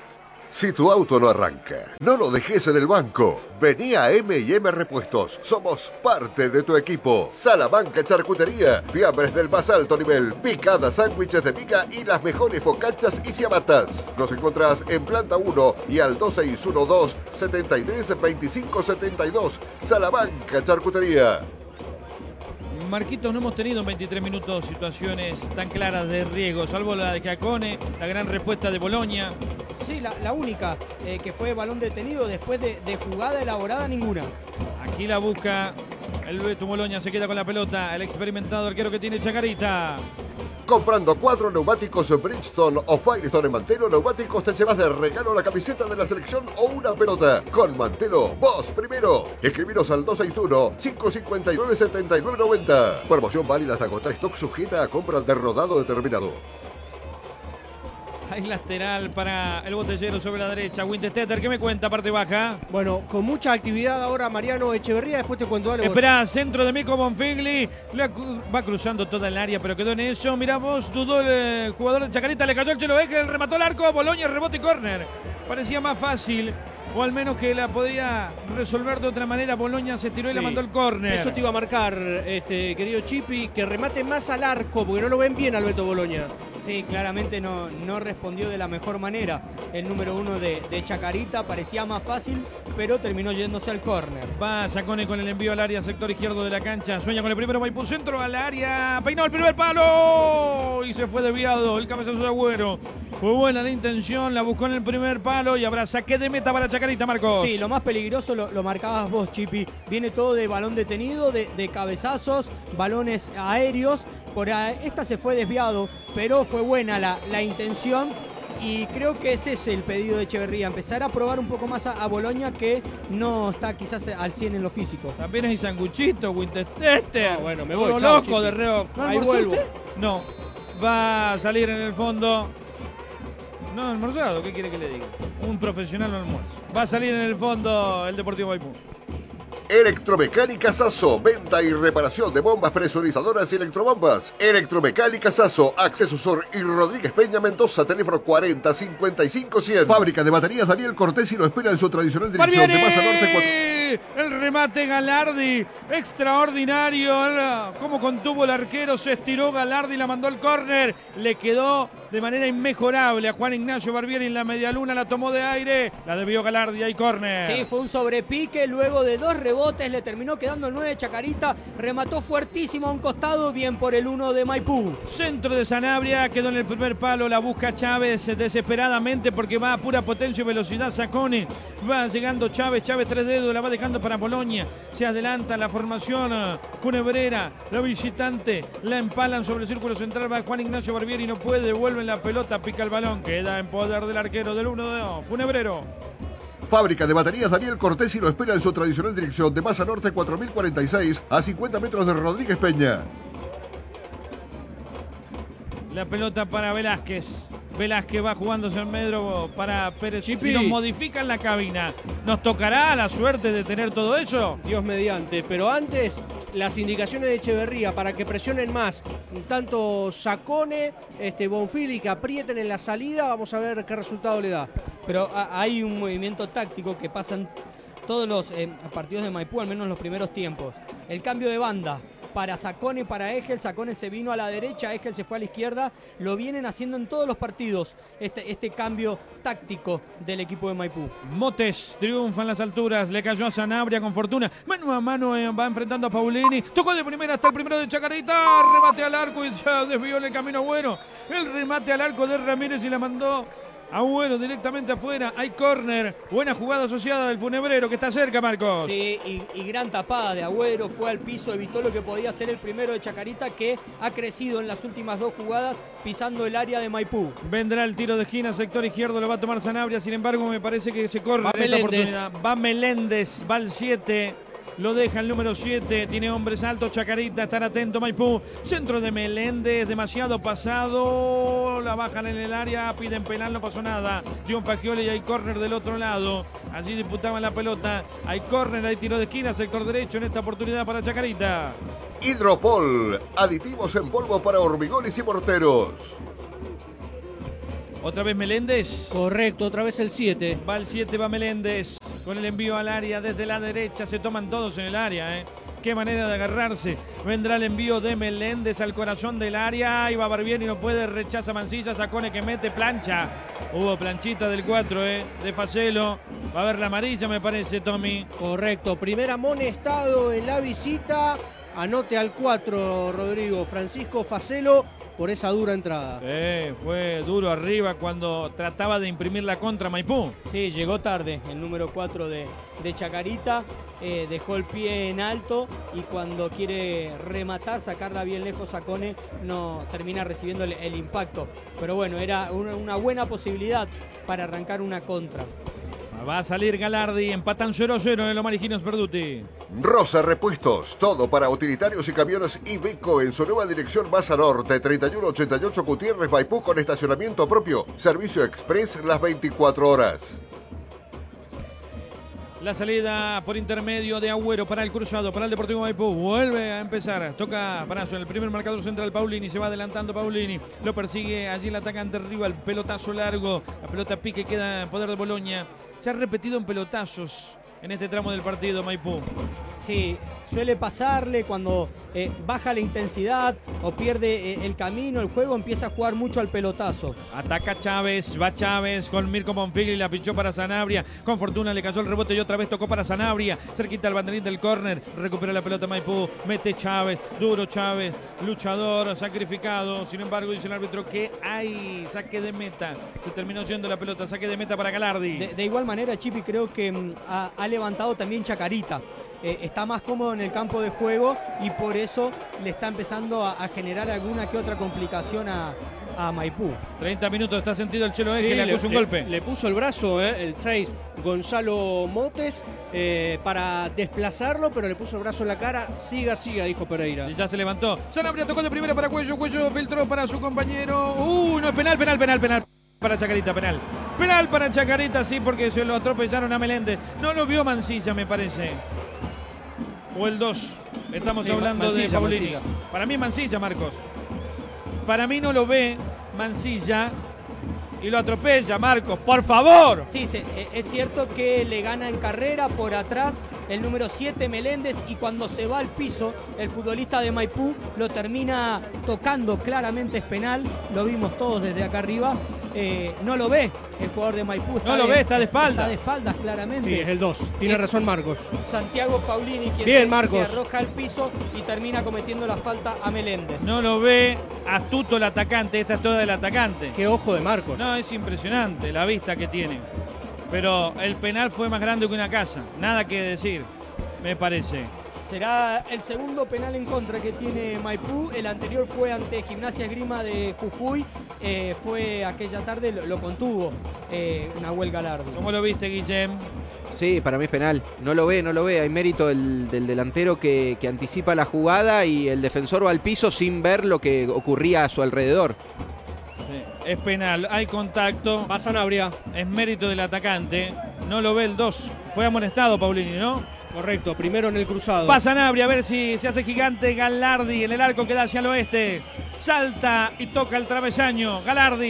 Si tu auto no arranca, no lo dejes en el banco. Vení a eme y eme Repuestos. Somos parte de tu equipo. Salamanca Charcutería. Fiambres del más alto nivel. Picadas, sándwiches de miga y las mejores focachas y ciabatas. Nos encontrás en planta uno y al dos seis uno dos, setenta y tres, veinticinco setenta y dos. Salamanca Charcutería. Marquitos, no hemos tenido en veintitrés minutos situaciones tan claras de riesgo, salvo la de Chiacone, la gran respuesta de Boloña. Sí, la, la única eh, que fue balón detenido después de, de jugada elaborada, ninguna. Aquí la busca el Beto Boloña, se queda con la pelota, el experimentado arquero que tiene Chacarita. Comprando cuatro neumáticos Bridgestone o Firestone en Mantelo Neumáticos te llevas de regalo la camiseta de la selección o una pelota. Con Mantelo, vos primero. Escribiros al dos seis uno, cinco cinco nueve, siete nueve nueve cero. Promoción válida hasta agotar stock, sujeta a compra de rodado determinado. Hay lateral para el botellero sobre la derecha. Winchester, ¿qué me cuenta parte baja? Bueno, con mucha actividad ahora Mariano Echeverría, después te cuento algo. Espera, centro de Mirko Bonfigli. Le va cruzando toda el área, pero quedó en eso. Mirá vos, dudó el jugador de Chacarita, le cayó el Chelo Esquel, remató el arco, Boloña, rebote y córner. Parecía más fácil, o al menos que la podía resolver de otra manera. Boloña se tiró y Sí. le mandó el córner. Eso te iba a marcar, este querido Chipi, que remate más al arco, porque no lo ven bien al Beto Boloña. Sí, claramente no, no respondió de la mejor manera. El número uno de, de Chacarita parecía más fácil, pero terminó yéndose al córner. Va Sacone con el envío al área, sector izquierdo de la cancha. Sueña con el primero, Maipú centro al área. Peinó el primer palo y se fue desviado el cabezazo de Agüero. Fue buena la intención, la buscó en el primer palo y habrá saque de meta para Chacarita, Marcos. Sí, lo más peligroso lo, lo marcabas vos, Chipi. Viene todo de balón detenido, de, de cabezazos, balones aéreos. Por ahí, esta se fue desviado, pero fue buena la, la intención. Y creo que ese es el pedido de Echeverría, empezar a probar un poco más a, a Boloña, que no está quizás al cien en lo físico. También hay sanguchito, Winchester. No, bueno, me voy, Uno chao, loco Chipi. de reo. ¿No Ahí almorzó vuelvo. usted? No, va a salir en el fondo. No, almorzado, ¿qué quiere que le diga? Un profesional no almuerzo. Va a salir en el fondo el Deportivo Maipú. Electromecánica Sasso, venta y reparación de bombas presurizadoras y electrobombas. Electromecánica Sasso, Acceso Sur y Rodríguez Peña Mendoza, teléfono cuarenta, cincuenta y cinco, cien. Fábrica de baterías Daniel Cortés y lo espera en su tradicional dirección de Masa Norte cuatro. El remate Galardi, extraordinario. El- Cómo contuvo el arquero, se estiró Galardi, la mandó al córner. Le quedó de manera inmejorable a Juan Ignacio Barbieri en la medialuna, la tomó de aire, la debió Galardi, hay córner. Sí, fue un sobrepique, luego de dos rebotes le terminó quedando el nueve Chacarita, remató fuertísimo a un costado, bien por el uno de Maipú. Centro de Sanabria, quedó en el primer palo, la busca Chávez desesperadamente porque va a pura potencia y velocidad. Sacone, va llegando Chávez, Chávez tres dedos, la va dejando para Boloña, se adelanta la formación uh, funebrera, la visitante, la empalan sobre el círculo central, va Juan Ignacio Barbieri, no puede, devuelven la pelota, pica el balón, queda en poder del arquero del uno de dos, Funebrero. Fábrica de baterías Daniel Cortés y lo espera en su tradicional dirección de Masa Norte cuatro mil cuarenta y seis a cincuenta metros de Rodríguez Peña. La pelota para Velázquez. Velázquez va jugándose al medio para Pérez. Chipi. Si nos modifican la cabina, ¿nos tocará la suerte de tener todo eso? Dios mediante, pero antes las indicaciones de Echeverría para que presionen más tanto Sacone, este Bonfigli, que aprieten en la salida, vamos a ver qué resultado le da. Pero a- hay un movimiento táctico que pasan todos los eh, partidos de Maipú, al menos en los primeros tiempos. El cambio de banda. para Sacone, para Egel. Sacone se vino a la derecha, Egel se fue a la izquierda. Lo vienen haciendo en todos los partidos este, este cambio táctico del equipo de Maipú. Motes triunfa en las alturas, le cayó a Sanabria con fortuna. Mano a mano eh, va enfrentando a Paulini. Tocó de primera hasta el primero de Chacarita. Remate al arco y ya desvió en el camino Agüero. El remate al arco de Ramírez y la mandó Agüero directamente afuera. Hay córner. Buena jugada asociada del Funebrero que está cerca, Marcos. Sí, y, y gran tapada de Agüero. Fue al piso, evitó lo que podía ser el primero de Chacarita, que ha crecido en las últimas dos jugadas pisando el área de Maipú. Vendrá el tiro de esquina, sector izquierdo, lo va a tomar Sanabria. Sin embargo, me parece que se corre Va en esta Meléndez. oportunidad. Va Meléndez, va el siete. Lo deja el número siete, tiene hombres altos, Chacarita, estar atento Maipú. Centro de Meléndez, demasiado pasado, la bajan en el área, piden penal, no pasó nada. Dion Fagioli y hay córner del otro lado. Allí disputaban la pelota, hay córner, hay tiro de esquina, sector derecho en esta oportunidad para Chacarita. Hidropol, aditivos en polvo para hormigones y morteros. Otra vez Meléndez. Correcto, otra vez el siete. Va el siete, va Meléndez. Con el envío al área desde la derecha. Se toman todos en el área, ¿eh? Qué manera de agarrarse. Vendrá el envío de Meléndez al corazón del área. Y va a ver bien y no puede. Rechaza Mancilla. Sacone que mete plancha. Hubo planchita del cuatro, ¿eh? De Facelo. Va a ver la amarilla, me parece, Tommy. Correcto, primer amonestado en la visita. Anote al cuatro, Rodrigo. Francisco Facelo por esa dura entrada. Sí, fue duro arriba cuando trataba de imprimir la contra Maipú. Sí, llegó tarde el número cuatro de, de Chacarita, eh, dejó el pie en alto y cuando quiere rematar, sacarla bien lejos, Sacone no termina recibiendo el, el impacto. Pero bueno, era una, una buena posibilidad para arrancar una contra. Va a salir Galardi, empatan cero a cero en los Mariginos Perduti. Rosa Repuestos, todo para utilitarios y camiones Iveco en su nueva dirección Baza Norte, treinta y uno ochenta y ocho Gutiérrez, Maipú, con estacionamiento propio. Servicio express las veinticuatro horas. La salida por intermedio de Agüero para el cruzado, para el Deportivo Maipú. Vuelve a empezar. Toca Parazo en el primer marcador central. Paulini se va adelantando. Paulini lo persigue allí el atacante rival. Pelotazo largo. La pelota pique queda en poder de Boloña. Se ha repetido en pelotazos en este tramo del partido Maipú. Sí, suele pasarle cuando eh, baja la intensidad o pierde eh, el camino, el juego, empieza a jugar mucho al pelotazo. Ataca Chávez, va Chávez con Mirko Bonfigli, la pinchó para Sanabria. Con fortuna le cayó el rebote y otra vez tocó para Sanabria. Cerquita al banderín del córner, recupera la pelota Maipú, mete Chávez, duro Chávez, luchador, sacrificado. Sin embargo, dice el árbitro que hay saque de meta. Se terminó yendo la pelota, saque de meta para Galardi. De, de igual manera, Chipi, creo que mm, ha, ha levantado también Chacarita. Eh, está más cómodo en el campo de juego y por eso le está empezando a, a generar alguna que otra complicación a, a Maipú. treinta minutos, está sentido el Chelo Sí, Eje, le le, acusa un le- golpe. le puso el brazo, eh, el seis, Gonzalo Motes, eh, para desplazarlo, pero le puso el brazo en la cara. Siga, siga, dijo Pereira. Y ya se levantó. Sanabria tocó de primera para Cuello. Cuello filtró para su compañero. Uh, no es penal, penal, penal, penal. Para Chacarita, penal. Penal para Chacarita, sí, porque se lo atropellaron a Meléndez. No lo vio Mancilla, me parece. O el dos. Estamos Sí, hablando Mancilla, de Paulini. Mancilla. Para mí Mancilla, Marcos. Para mí no lo ve Mancilla y lo atropella, Marcos. ¡Por favor! Sí, se- eh, es cierto que le gana en carrera por atrás el número siete Meléndez y cuando se va al piso el futbolista de Maipú lo termina tocando, claramente es penal, lo vimos todos desde acá arriba, eh, no lo ve el jugador de Maipú. No lo ve, está de espaldas. Está de espaldas claramente. Sí, es el dos. Tiene Es- razón Marcos. Santiago Paulini quien Bien, se- Marcos. se arroja al piso y termina cometiendo la falta a Meléndez. No lo ve astuto el atacante. Esta es toda del atacante. Qué ojo de Marcos. No, es impresionante la vista que tiene. Pero el penal fue más grande que una casa. Nada que decir, me parece. Será el segundo penal en contra que tiene Maipú. El anterior fue ante Gimnasia Esgrima de Jujuy. Eh, fue aquella tarde, lo, lo contuvo eh, Nahuel Galardi. ¿Cómo lo viste, Guillem? Sí, para mí es penal. No lo ve, no lo ve. Hay mérito del, del delantero que, que anticipa la jugada y el defensor va al piso sin ver lo que ocurría a su alrededor. Sí, es penal. Hay contacto. Va Sanabria. Es mérito del atacante. No lo ve el dos. Fue amonestado Paulini, ¿no? Correcto, primero en el cruzado. Va Sanabria a ver si se hace gigante. Galardi en el arco que da hacia el oeste. Salta y toca el travesaño. Galardi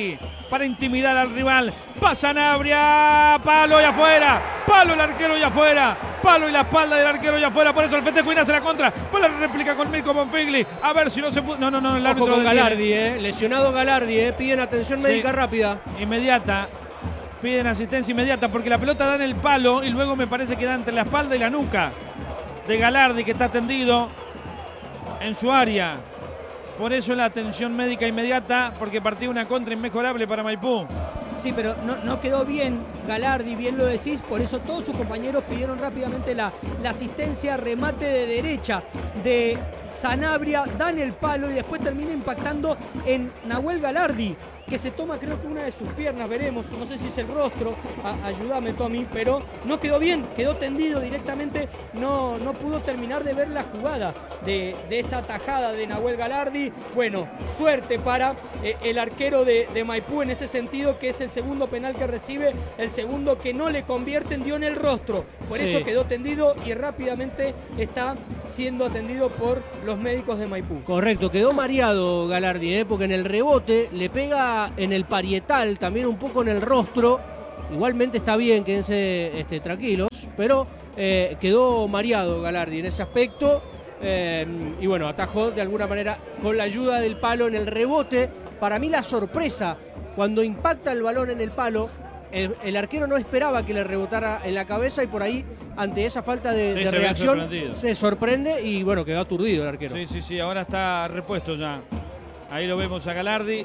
para intimidar al rival. Va Sanabria, palo y afuera, palo el arquero y afuera, palo y la espalda del arquero y afuera, por eso el festejo y nace la contra, para la réplica con Mirko Bonfigli, a ver si no se pudo, no, no, no, el árbitro Ojo con detiene. Galardi, eh. lesionado Galardi, eh. piden atención médica Sí. rápida. Inmediata, piden asistencia inmediata porque la pelota da en el palo y luego me parece que da entre la espalda y la nuca de Galardi, que está tendido en su área. Por eso la atención médica inmediata, porque partía una contra inmejorable para Maipú. Sí, pero no, no quedó bien Galardi, bien lo decís, por eso todos sus compañeros pidieron rápidamente la, la asistencia, remate de derecha de Sanabria, dan el palo y después termina impactando en Nahuel Galardi, que se toma creo que una de sus piernas, veremos, no sé si es el rostro, a, ayúdame Tommy, pero no quedó bien, quedó tendido directamente, no, no pudo terminar de ver la jugada de, de esa tajada de Nahuel Galardi. Bueno, suerte para eh, el arquero de, de Maipú en ese sentido, que es el segundo penal que recibe, el segundo que no le convierten, dio en el rostro, por Sí. eso quedó tendido y rápidamente está siendo atendido por los médicos de Maipú. Correcto, quedó mareado Galardi, ¿eh? porque en el rebote le pega en el parietal, también un poco en el rostro. Igualmente está bien, quédense este, tranquilos, pero eh, quedó mareado Galardi en ese aspecto. Eh, y bueno, atajó de alguna manera con la ayuda del palo en el rebote. Para mí la sorpresa, cuando impacta el balón en el palo, el, el arquero no esperaba que le rebotara en la cabeza y por ahí, ante esa falta de, Sí, de se ve reacción, sorprendido. se sorprende y bueno, quedó aturdido el arquero. Sí, sí, sí, ahora está repuesto ya. Ahí lo vemos a Galardi.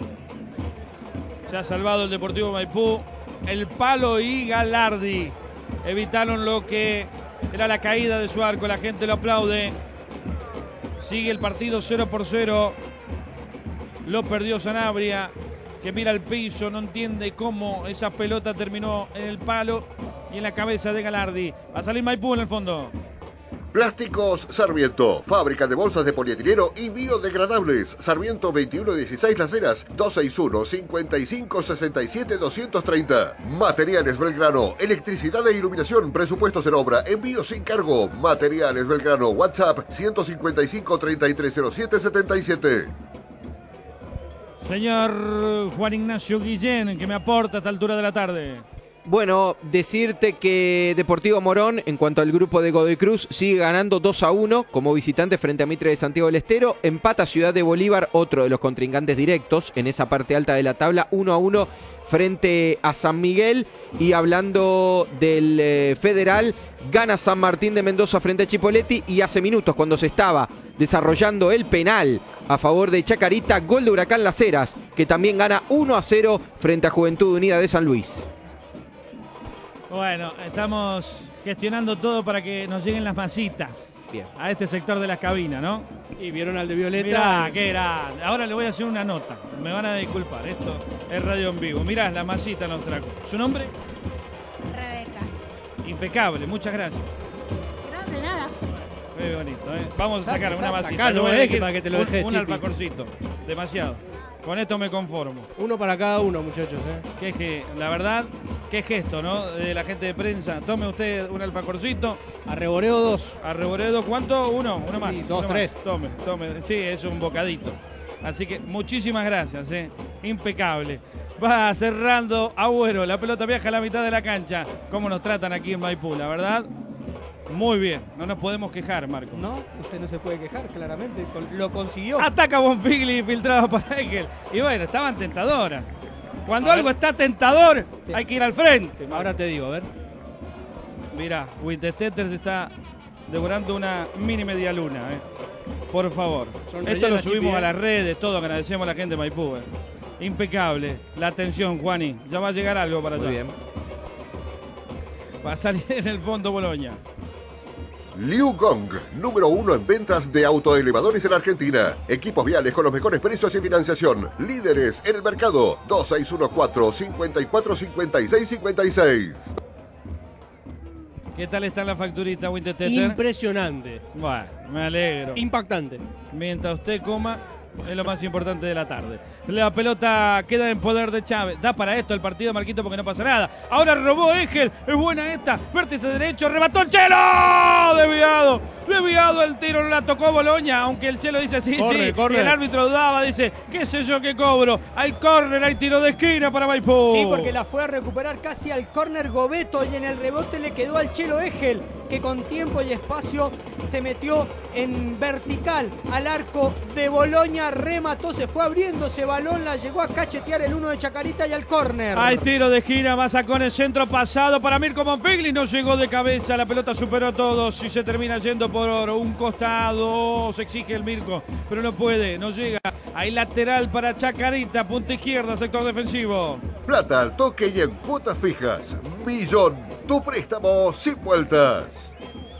Se ha salvado el Deportivo Maipú. El palo y Galardi evitaron lo que era la caída de su arco. La gente lo aplaude. Sigue el partido cero por cero. Lo perdió Sanabria, que mira al piso, no entiende cómo esa pelota terminó en el palo y en la cabeza de Galardi. Va a salir Maipú en el fondo. Plásticos Sarmiento, fábrica de bolsas de polietileno y biodegradables. Sarmiento veintiuno dieciséis Las Heras, dos seis uno, cinco cinco seis siete, dos tres cero. Materiales Belgrano, electricidad e iluminación, presupuestos en obra, envío sin cargo. Materiales Belgrano, WhatsApp ciento cincuenta y cinco, treinta y tres cero siete, setenta y siete. Señor Juan Ignacio Guillén, que me aporta a esta altura de la tarde. Bueno, decirte que Deportivo Morón, en cuanto al grupo de Godoy Cruz, sigue ganando dos a uno como visitante frente a Mitre de Santiago del Estero. Empata Ciudad de Bolívar, otro de los contrincantes directos en esa parte alta de la tabla, uno a uno frente a San Miguel. Y hablando del eh, Federal, gana San Martín de Mendoza frente a Chipoleti. Y hace minutos, cuando se estaba desarrollando el penal a favor de Chacarita, gol de Huracán Las Heras, que también gana uno a cero frente a Juventud Unida de San Luis. Bueno, estamos gestionando todo para que nos lleguen las masitas. Bien. A este sector de las cabinas, ¿no? Y vieron al de Violeta. Mirá, qué grande. Ahora le voy a hacer una nota. Me van a disculpar. Esto es radio en vivo. Mirá, la masita nos trajo. ¿Su nombre? Rebeca. Impecable. Muchas gracias. No, de nada. Muy bonito, ¿eh? Vamos a sacar Saca, una saca, masita. sacalo, Yo voy a eh, elegir para que te lo un- deje Un Chipi. alfajorcito. Demasiado. Con esto me conformo. Uno para cada uno, muchachos. ¿eh? Que es que, la verdad, qué gesto, ¿no? De la gente de prensa. Tome usted un alfajorcito. Arreboreo dos. A Reboredo, ¿cuánto? Uno, uno más. Sí, dos, uno tres. más. Tome, tome. Sí, es un bocadito. Así que muchísimas gracias, ¿eh? Impecable. Va cerrando Agüero. La pelota viaja a la mitad de la cancha. ¿Cómo nos tratan aquí en Maipú? La verdad, muy bien. No nos podemos quejar, Marco. No, usted no se puede quejar, claramente, con- lo consiguió. Ataca Bonfigli, filtrado para Egel. Y bueno, estaban tentadoras. Cuando A algo ver. está tentador, hay que ir al frente. Ahora te digo, a ver. Mirá, Winterstetter se está devorando una mini media luna, ¿eh? Por favor. Son Esto lo rellenas, subimos Chipi, a ¿eh? las redes, todo, agradecemos a la gente de Maipú. ¿eh? Impecable. La atención, Juani. Ya va a llegar algo para allá. Muy bien. Va a salir en el fondo Boloña. Liu Gong, número uno en ventas de autoelevadores en Argentina. Equipos viales con los mejores precios y financiación. Líderes en el mercado. dos seis uno cuatro, cinco cuatro cinco seis cinco seis. ¿Qué tal está la facturita, Winterstetter? Impresionante. Bueno, me alegro. Impactante. Mientras usted coma, es lo más importante de la tarde. La pelota queda en poder de Chávez. Da para esto el partido, Marquito, porque no pasa nada. Ahora robó Egel. Es buena esta. Vértice derecho. Remató el Chelo. Desviado. Desviado el tiro, no la tocó Boloña, aunque el Chelo dice sí, corre, sí. Corre. Y el árbitro dudaba, dice, qué sé yo qué cobro. Hay córner, hay tiro de esquina para Maipú. Sí, porque la fue a recuperar casi al córner Gobeto y en el rebote le quedó al Chelo Egel, que con tiempo y espacio se metió en vertical al arco de Boloña, remató, se fue abriendo ese balón, la llegó a cachetear el uno de Chacarita y al córner. Hay tiro de esquina, Massa con el centro pasado para Mirko Bonfigli, no llegó de cabeza, la pelota superó a todos y se termina yendo por un costado, se exige el Mirko, pero no puede, no llega. Hay lateral para Chacarita, punta izquierda, sector defensivo. Plata al toque y en cuotas fijas. Millón, tu préstamo sin vueltas.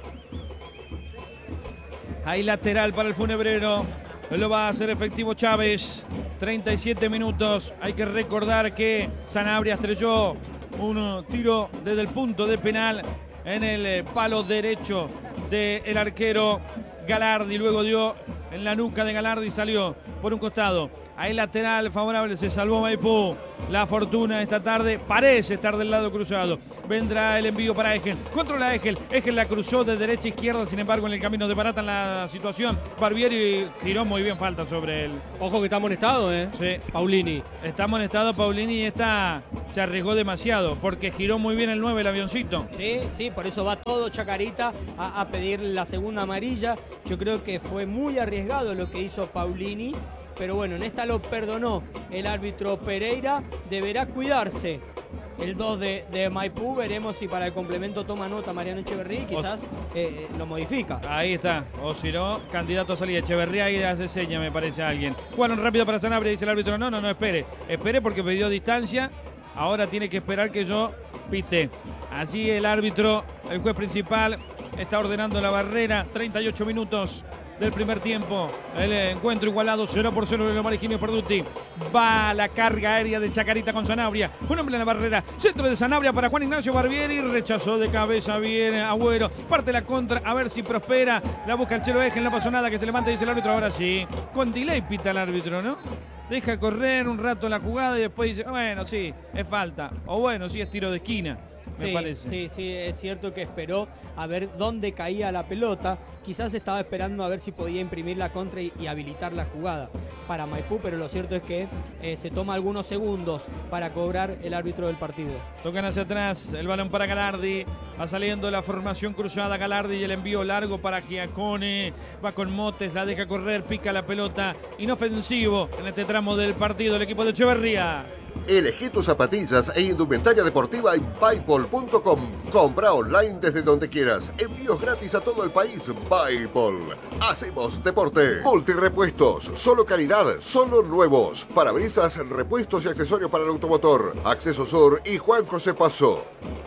Hay lateral para el Funebrero. Lo va a hacer efectivo Chávez. treinta y siete minutos. Hay que recordar que Sanabria estrelló un tiro desde el punto de penal en el palo derecho del arquero Galardi. Luego dio en la nuca de Galardi y salió por un costado. Hay lateral favorable, se salvó Maipú. La fortuna esta tarde parece estar del lado cruzado. Vendrá el envío para Egel. Controla Egel. Egel la cruzó de derecha a izquierda. Sin embargo, en el camino de Barata en la situación. Barbieri giró muy bien falta sobre él. Ojo que está amonestado, ¿eh? Sí. Paulini. Está amonestado Paulini y está, se arriesgó demasiado porque giró muy bien el nueve, el avioncito. Sí, sí, por eso va todo Chacarita a, a pedir la segunda amarilla. Yo creo que fue muy arriesgado lo que hizo Paulini. Pero bueno, en esta lo perdonó el árbitro Pereira. Deberá cuidarse el dos de, de Maipú. Veremos si para el complemento toma nota Mariano Echeverría y quizás eh, lo modifica. Ahí está. O si no, candidato a salida. Echeverría ahí hace seña, me parece a alguien. Bueno, rápido para Sanabria, dice el árbitro. No, no, no, espere. Espere porque pidió distancia. Ahora tiene que esperar que yo pite. Así el árbitro, el juez principal, está ordenando la barrera. treinta y ocho minutos del primer tiempo. El encuentro igualado cero por cero de Lomar Higinio Perduti. Va la carga aérea de Chacarita con Sanabria. Un hombre en la barrera. Centro de Sanabria para Juan Ignacio Barbieri. Rechazó de cabeza bien Agüero. Parte la contra. A ver si prospera. La busca el Chelo Egel. No pasó nada. Que se levanta y dice el árbitro. Ahora sí. Con delay pita el árbitro, ¿no? Deja correr un rato la jugada y después dice, bueno, sí, es falta. O bueno, sí, es tiro de esquina. Me sí, parece. sí, sí, es cierto que esperó a ver dónde caía la pelota. Quizás estaba esperando a ver si podía imprimir la contra y, y habilitar la jugada para Maipú, pero lo cierto es que eh, se toma algunos segundos para cobrar el árbitro del partido. Tocan hacia atrás, el balón para Galardi. Va saliendo la formación cruzada Galardi y el envío largo para Giacone. Va con Motes, la deja correr, pica la pelota. Inofensivo en este tramo del partido el equipo de Echeverría. Elegí tus zapatillas e indumentaria deportiva en Paypal punto com. Compra online desde donde quieras. Envíos gratis a todo el país. Paypal. Hacemos deporte. Multirepuestos. Solo calidad. Solo nuevos. Parabrisas, repuestos y accesorios para el automotor. Acceso Sur y Juan José Paso.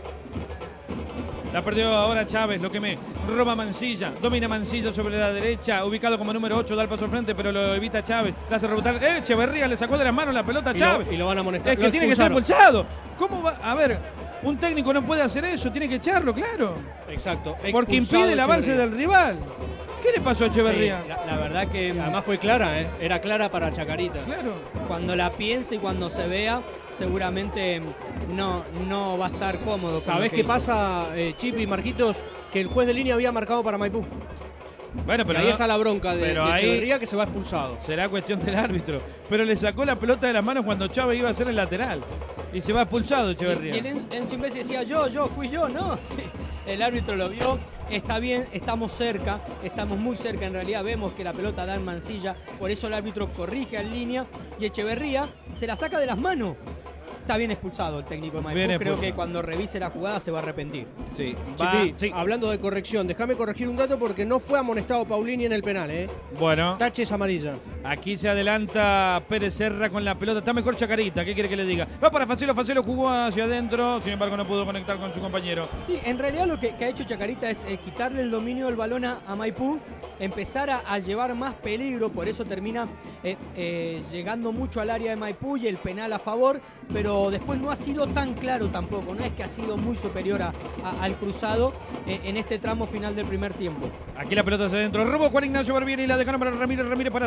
La perdió ahora Chávez, lo que me roba Mancilla. Domina Mancilla sobre la derecha, ubicado como número ocho, da el paso al frente, pero lo evita Chávez. La hace rebotar. Eh, Echeverría le sacó de las manos la pelota a Chávez. Y lo, y lo van a amonestar. Es que Lo tiene que ser expulsaron. expulsado. ¿Cómo va? A ver, un técnico no puede hacer eso, tiene que echarlo, claro. Exacto. Porque Expulsado impide el avance Echeverría. del rival. ¿Qué le pasó a Echeverría? Sí, la, la verdad que Además fue clara, ¿eh? Era clara para Chacarita. Claro. cuando la piense y cuando se vea, seguramente no, no va a estar cómodo. con ¿Sabés lo que qué hizo. pasa, eh, Chip y Marquitos? Que el juez de línea había marcado para Maipú. Bueno, Y pero ahí no- está la bronca de, pero de ahí- Echeverría, que se va expulsado. será cuestión del árbitro. Pero le sacó la pelota de las manos cuando Chávez iba a hacer el lateral. Y se va expulsado Y, Echeverría. y él en, en su vez decía yo, yo, fui yo, no. Sí, el árbitro lo vio, está bien, estamos cerca, estamos muy cerca en realidad, vemos que la pelota da en Mancilla, por eso el árbitro corrige en línea y Echeverría se la saca de las manos. Está bien expulsado el técnico de Maipú, Bien creo expulsado. que cuando revise la jugada se va a arrepentir. Sí, va- Chipi, sí. hablando de corrección, déjame corregir un dato porque no fue amonestado Paulini en el penal, ¿eh? Bueno, Taches amarilla. aquí se adelanta Pérez Serra con la pelota. Está mejor Chacarita, ¿qué quiere que le diga? Va para Facelo, Facelo jugó hacia adentro, sin embargo no pudo conectar con su compañero. Sí, en realidad lo que, que ha hecho Chacarita es eh, quitarle el dominio del balón a, a Maipú, empezar a, a llevar más peligro, por eso termina eh, eh, llegando mucho al área de Maipú y el penal a favor, pero después no ha sido tan claro tampoco, no es que ha sido muy superior a- a- al cruzado eh, en este tramo final del primer tiempo. Aquí la pelota hacia adentro. Robó Juan Ignacio Barbieri y la dejaron para Ramírez. Ramírez para Sanabria.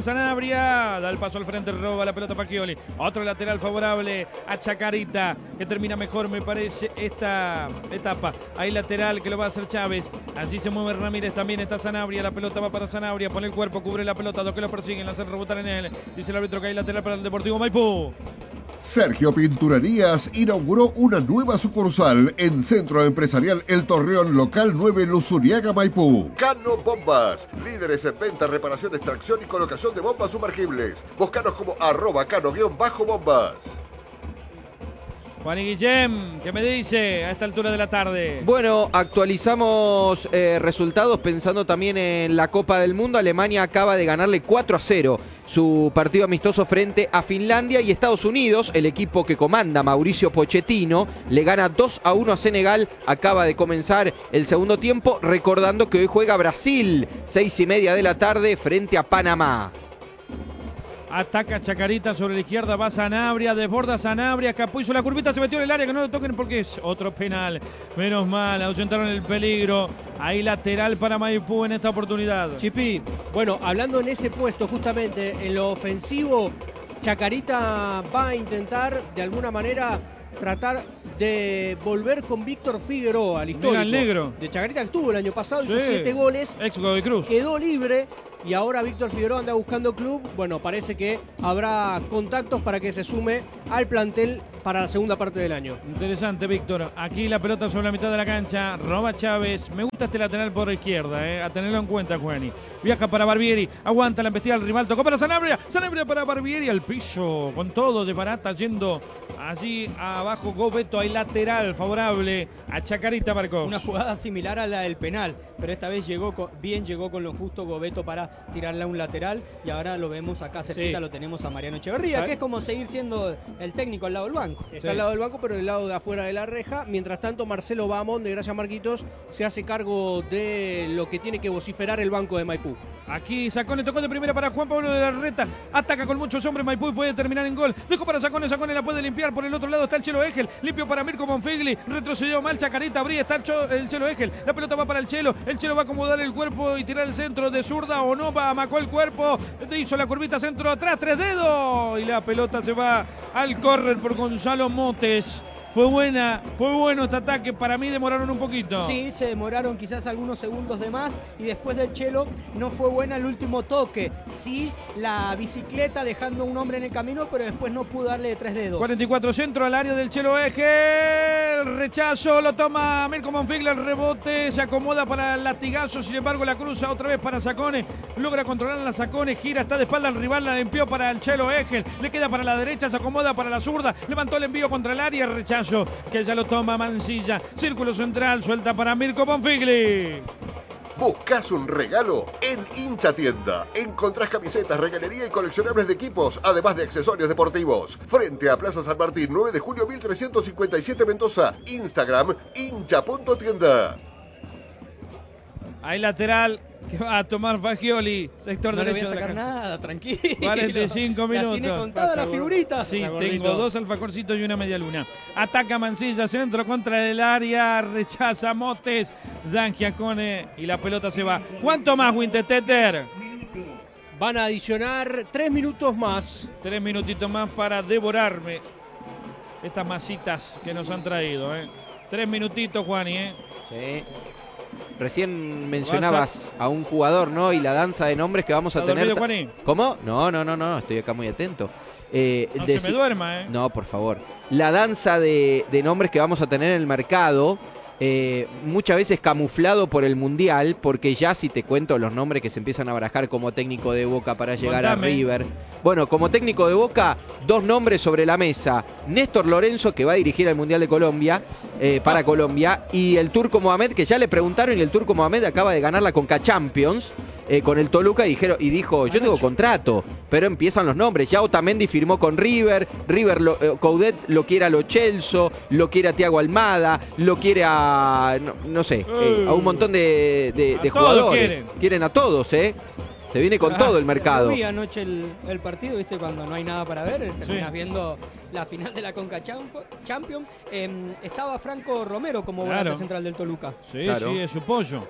Sanabria, da el paso al frente, roba la pelota Fagioli. Otro lateral favorable a Chacarita, que termina mejor, me parece, esta etapa. Hay lateral que lo va a hacer Chávez. Allí se mueve Ramírez, también está Sanabria. La pelota va para Sanabria, pone el cuerpo, cubre la pelota. Dos que lo persiguen, la hacen rebotar en él. Dice el árbitro que hay lateral para el Deportivo Maipú. Sergio Pinturerías inauguró una nueva sucursal en Centro Empresarial El Torreón, local nueve, Luzuriaga, Maipú. Cano Bombas, líderes en venta, reparación, extracción y colocación de bombas sumergibles. Búscanos como arroba cano-bombas. Juan y Guillem, ¿qué me dice a esta altura de la tarde? Bueno, actualizamos eh, resultados pensando también en la Copa del Mundo. Alemania acaba de ganarle cuatro a cero su partido amistoso frente a Finlandia, y Estados Unidos, el equipo que comanda Mauricio Pochettino, le gana dos a uno a Senegal. Acaba de comenzar el segundo tiempo, recordando que hoy juega Brasil, seis y media de la tarde, frente a Panamá. Ataca Chacarita sobre la izquierda, va Sanabria, desborda Sanabria, Capó hizo la curvita, se metió en el área, que no lo toquen porque es otro penal. Menos mal, ahuyentaron el peligro. Hay lateral para Maipú en esta oportunidad. Chipi, bueno, hablando en ese puesto justamente, en lo ofensivo, Chacarita va a intentar de alguna manera tratar de volver con Víctor Figueroa, al histórico. Mira el negro. De Chacarita, que estuvo el año pasado, Sí. hizo siete goles. Ex Godoy Cruz. Quedó libre y ahora Víctor Figueroa anda buscando club. Bueno, parece que habrá contactos para que se sume al plantel para la segunda parte del año. Interesante, Víctor. Aquí la pelota sobre la mitad de la cancha. Roba Chávez. Me gusta este lateral por izquierda, eh. A tenerlo en cuenta, Juani. Viaja para Barbieri. Aguanta la embestida del rival. Tocó para Sanabria. Sanabria para Barbieri al piso. Con todo de barata yendo allí abajo. Gobeto. Hay lateral favorable a Chacarita Marcos. Una jugada similar a la del penal, pero esta vez llegó con, bien, llegó con lo justo Gobeto para tirarle a un lateral, y ahora lo vemos acá cerquita, Sí. lo tenemos a Mariano Echeverría, que es como seguir siendo el técnico al lado del banco. Está Sí. al lado del banco, pero del lado de afuera de la reja. Mientras tanto, Marcelo Bamón, de Gracia Marquitos, se hace cargo de lo que tiene que vociferar el banco de Maipú. Aquí Sacone tocó de primera para Juan Pablo de la Reta. Ataca con muchos hombres Maipú y puede terminar en gol. Dejó para Sacone, Sacone la puede limpiar. Por el otro lado está el Chelo Egel. Limpio para Mirko Bonfigli. Retrocedió mal Chacarita. Abría, está el, Cho, el Chelo Egel. La pelota va para el Chelo. El Chelo va a acomodar el cuerpo y tirar el centro de zurda o no. Va, amacó el cuerpo. Hizo la curvita centro atrás. Tres dedos. Y la pelota se va al córner por Gonzalo Motes. Fue buena, fue bueno este ataque. Para mí demoraron un poquito. Sí, se demoraron quizás algunos segundos de más, y después del Chelo no fue buena el último toque. Sí, la bicicleta dejando un hombre en el camino, pero después no pudo darle de tres dedos. cuarenta y cuatro centro al área del Chelo Egel. El rechazo lo toma Mirko Bonfigli. El rebote se acomoda para el latigazo. Sin embargo, la cruza otra vez para Sacone. Logra controlar la Sacone. Gira, está de espalda al rival. La limpió para el Chelo Egel. Le queda para la derecha. Se acomoda para la zurda. Levantó el envío contra el área. Rechazo que ya lo toma Mancilla. Círculo central. Suelta para Mirko Bonfigli. ¿Buscas un regalo? En Hincha Tienda encontrás camisetas, regalería y coleccionables de equipos, además de accesorios deportivos. Frente a Plaza San Martín, nueve de julio mil trescientos cincuenta y siete, Mendoza. Instagram, hincha punto tienda. Hay lateral que va a tomar Fagioli. Sector No le voy derecho a de la sacar cancha. nada, tranquilo. cuarenta y cinco Las tiene minutos. contadas las figuritas. Sí, Pasa, tengo gordito. dos alfajorcitos y una media luna. Ataca Mancilla, centro contra el área, rechaza Motes, Dan Giacone y la pelota se va. ¿Cuánto más, Winteteter? Van a adicionar tres minutos más. Tres minutitos más para devorarme estas masitas que nos han traído. ¿eh? Tres minutitos, Juani. ¿eh? Sí. Recién mencionabas a un jugador, ¿no? Y la danza de nombres que vamos a ¿Está tener. dormido, Juani? ¿Cómo? No, no, no, no, estoy acá muy atento. Eh, No deci- se me duerma, ¿eh? No, por favor. La danza de, de nombres que vamos a tener en el mercado, eh, muchas veces camuflado por el Mundial, porque ya si te cuento los nombres que se empiezan a barajar como técnico de Boca para llegar Contame. a River. Bueno, como técnico de Boca, dos nombres sobre la mesa. Néstor Lorenzo, que va a dirigir el Mundial de Colombia, eh, para Colombia, y el Turco Mohamed, que ya le preguntaron, y el Turco Mohamed acaba de ganar la Conca Champions eh, con el Toluca, y, dijeron, y dijo, yo tengo contrato, pero empiezan los nombres. Ya Otamendi firmó con River, River lo, eh, Coudet lo quiere a Lo Celso, lo quiere a Thiago Almada, lo quiere a, no, no sé, eh, a un montón de, de- A de todos jugadores. quieren. Quieren a todos, ¿eh? Se viene con todo el mercado. Lo vi anoche el, el partido, ¿viste? Cuando no hay nada para ver, terminas viendo la final de la Conca Champ- Champions. Eh, estaba Franco Romero como Claro. volante central del Toluca. Sí, Claro. sí, es su pollo.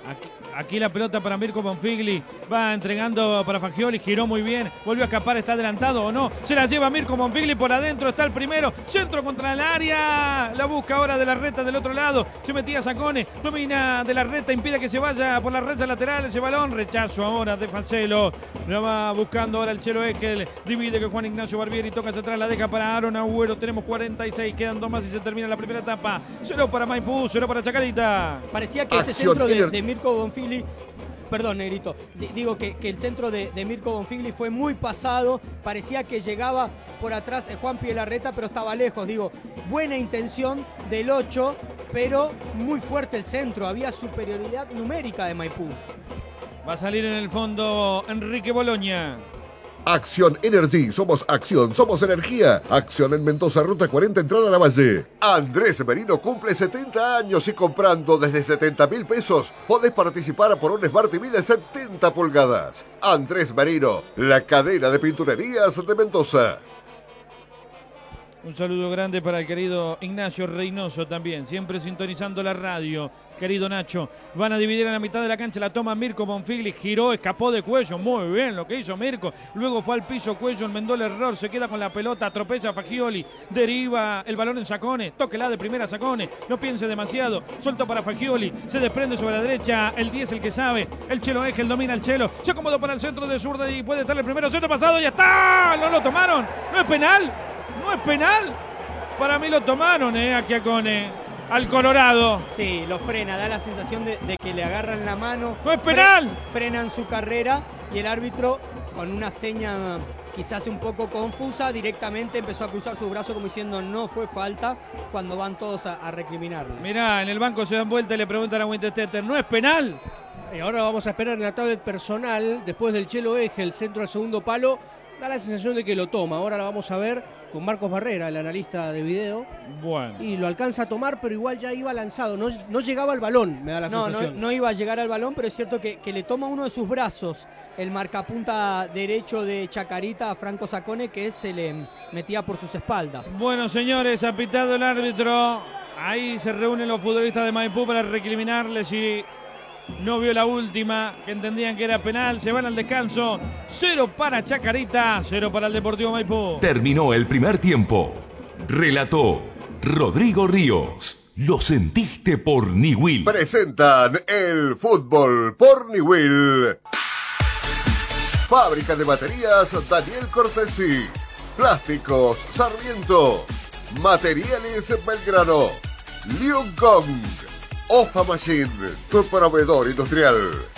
Aquí, aquí la pelota para Mirko Bonfigli. Va entregando para Fagioli. Giró muy bien. Volvió a escapar. ¿Está adelantado o no? Se la lleva Mirko Bonfigli por adentro. Está el primero. Centro contra el área. La busca ahora de la reta del otro lado. Se metía Sacone. Domina de la reta. Impide que se vaya por la raya lateral ese balón. Rechazo ahora de Falcelo. La va buscando ahora el Chelo Esquel. Divide que Juan Ignacio Barbieri toca hacia atrás. La deja para Aaron Agüero. Tenemos cuarenta y seis. Quedan dos más y se termina la primera etapa. Cero para Maipú. Cero para Chacarita. Parecía que ese Acción centro de, ener- de Mirko Bonfigli, perdón, Negrito, di- digo que, que el centro de, de Mirko Bonfigli fue muy pasado, parecía que llegaba por atrás eh, Juan Pielarreta, pero estaba lejos, digo, buena intención del ocho, pero muy fuerte el centro, había superioridad numérica de Maipú. Va a salir en el fondo Enrique Boloña. Acción Energy, somos acción, somos energía. Acción en Mendoza, ruta cuarenta, entrada a la Valle. Andrés Merino cumple setenta años y comprando desde setenta mil pesos podés participar por un Smart T V de setenta pulgadas. Andrés Merino, la cadena de pinturerías de Mendoza. Un saludo grande para el querido Ignacio Reynoso también, siempre sintonizando la radio. Querido Nacho, van a dividir en la mitad de la cancha, la toma Mirko Bonfigli, giró, escapó de Cuello, muy bien lo que hizo Mirko, luego fue al piso Cuello, enmendó el error, se queda con la pelota, atropella a Fagioli, deriva el balón en Sacone, tóquela de primera Sacone, no piense demasiado, suelto para Fagioli, se desprende sobre la derecha, el diez el que sabe, el Chelo Egel domina el Chelo, se acomodó para el centro de zurda y puede estar el primero, centro pasado, ya está, no lo tomaron, no es penal, no es penal, para mí lo tomaron, eh, aquí a Cone. Al Colorado. Sí, lo frena, da la sensación de, de que le agarran la mano. ¡No es penal! Fre- frenan su carrera y el árbitro, con una seña quizás un poco confusa, directamente empezó a cruzar su brazo como diciendo no fue falta, cuando van todos a, a recriminarlo. Mirá, en el banco se dan vuelta y le preguntan a Winterstetter, ¿no es penal? Y ahora vamos a esperar en la tablet personal, después del Chelo Eje, el centro al segundo palo, da la sensación de que lo toma. Ahora la vamos a ver con Marcos Barrera, el analista de video, Bueno. y lo alcanza a tomar, pero igual ya iba lanzado, no, no llegaba al balón, me da la No, no, sensación. no iba a llegar al balón, pero es cierto que, que le toma uno de sus brazos, el marcapunta derecho de Chacarita a Franco Sacone, que se le metía por sus espaldas. Bueno, señores, ha pitado el árbitro. Ahí se reúnen los futbolistas de Maipú para recriminarle si no vio la última, que entendían que era penal. Se van al descanso. Cero para Chacarita, cero para el Deportivo Maipú. Terminó el primer tiempo. Relató Rodrigo Ríos. Lo sentiste por Niwil. Presentan el fútbol por Niwil. Fábrica de baterías Daniel Cortesi. Plásticos Sarmiento. Materiales Belgrano. Lion Kong. Ofa Machine, tu proveedor industrial.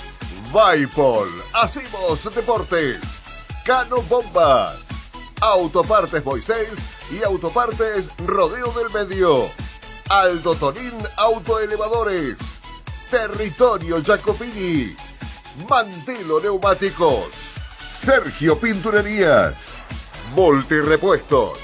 Vaipol, hacemos deportes. Cano Bombas. Autopartes Moisés y Autopartes Rodeo del Medio. Aldo Tonín Autoelevadores. Territorio Jacopini. Mantelo Neumáticos. Sergio Pinturerías. Multirepuestos.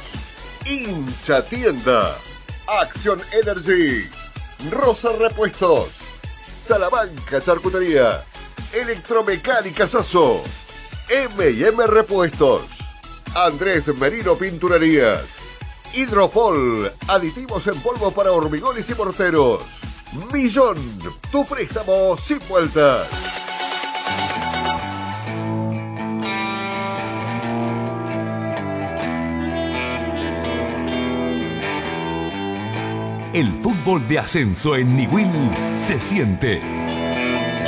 Hincha Tienda. Acción Energy. Rosa Repuestos. Salamanca Charcutería. Electromecánica Sasso. eme y eme Repuestos. Andrés Merino Pinturerías. Hidropol. Aditivos en polvo para hormigones y morteros. Millón. Tu préstamo sin vueltas. El fútbol de ascenso en Niwil se siente.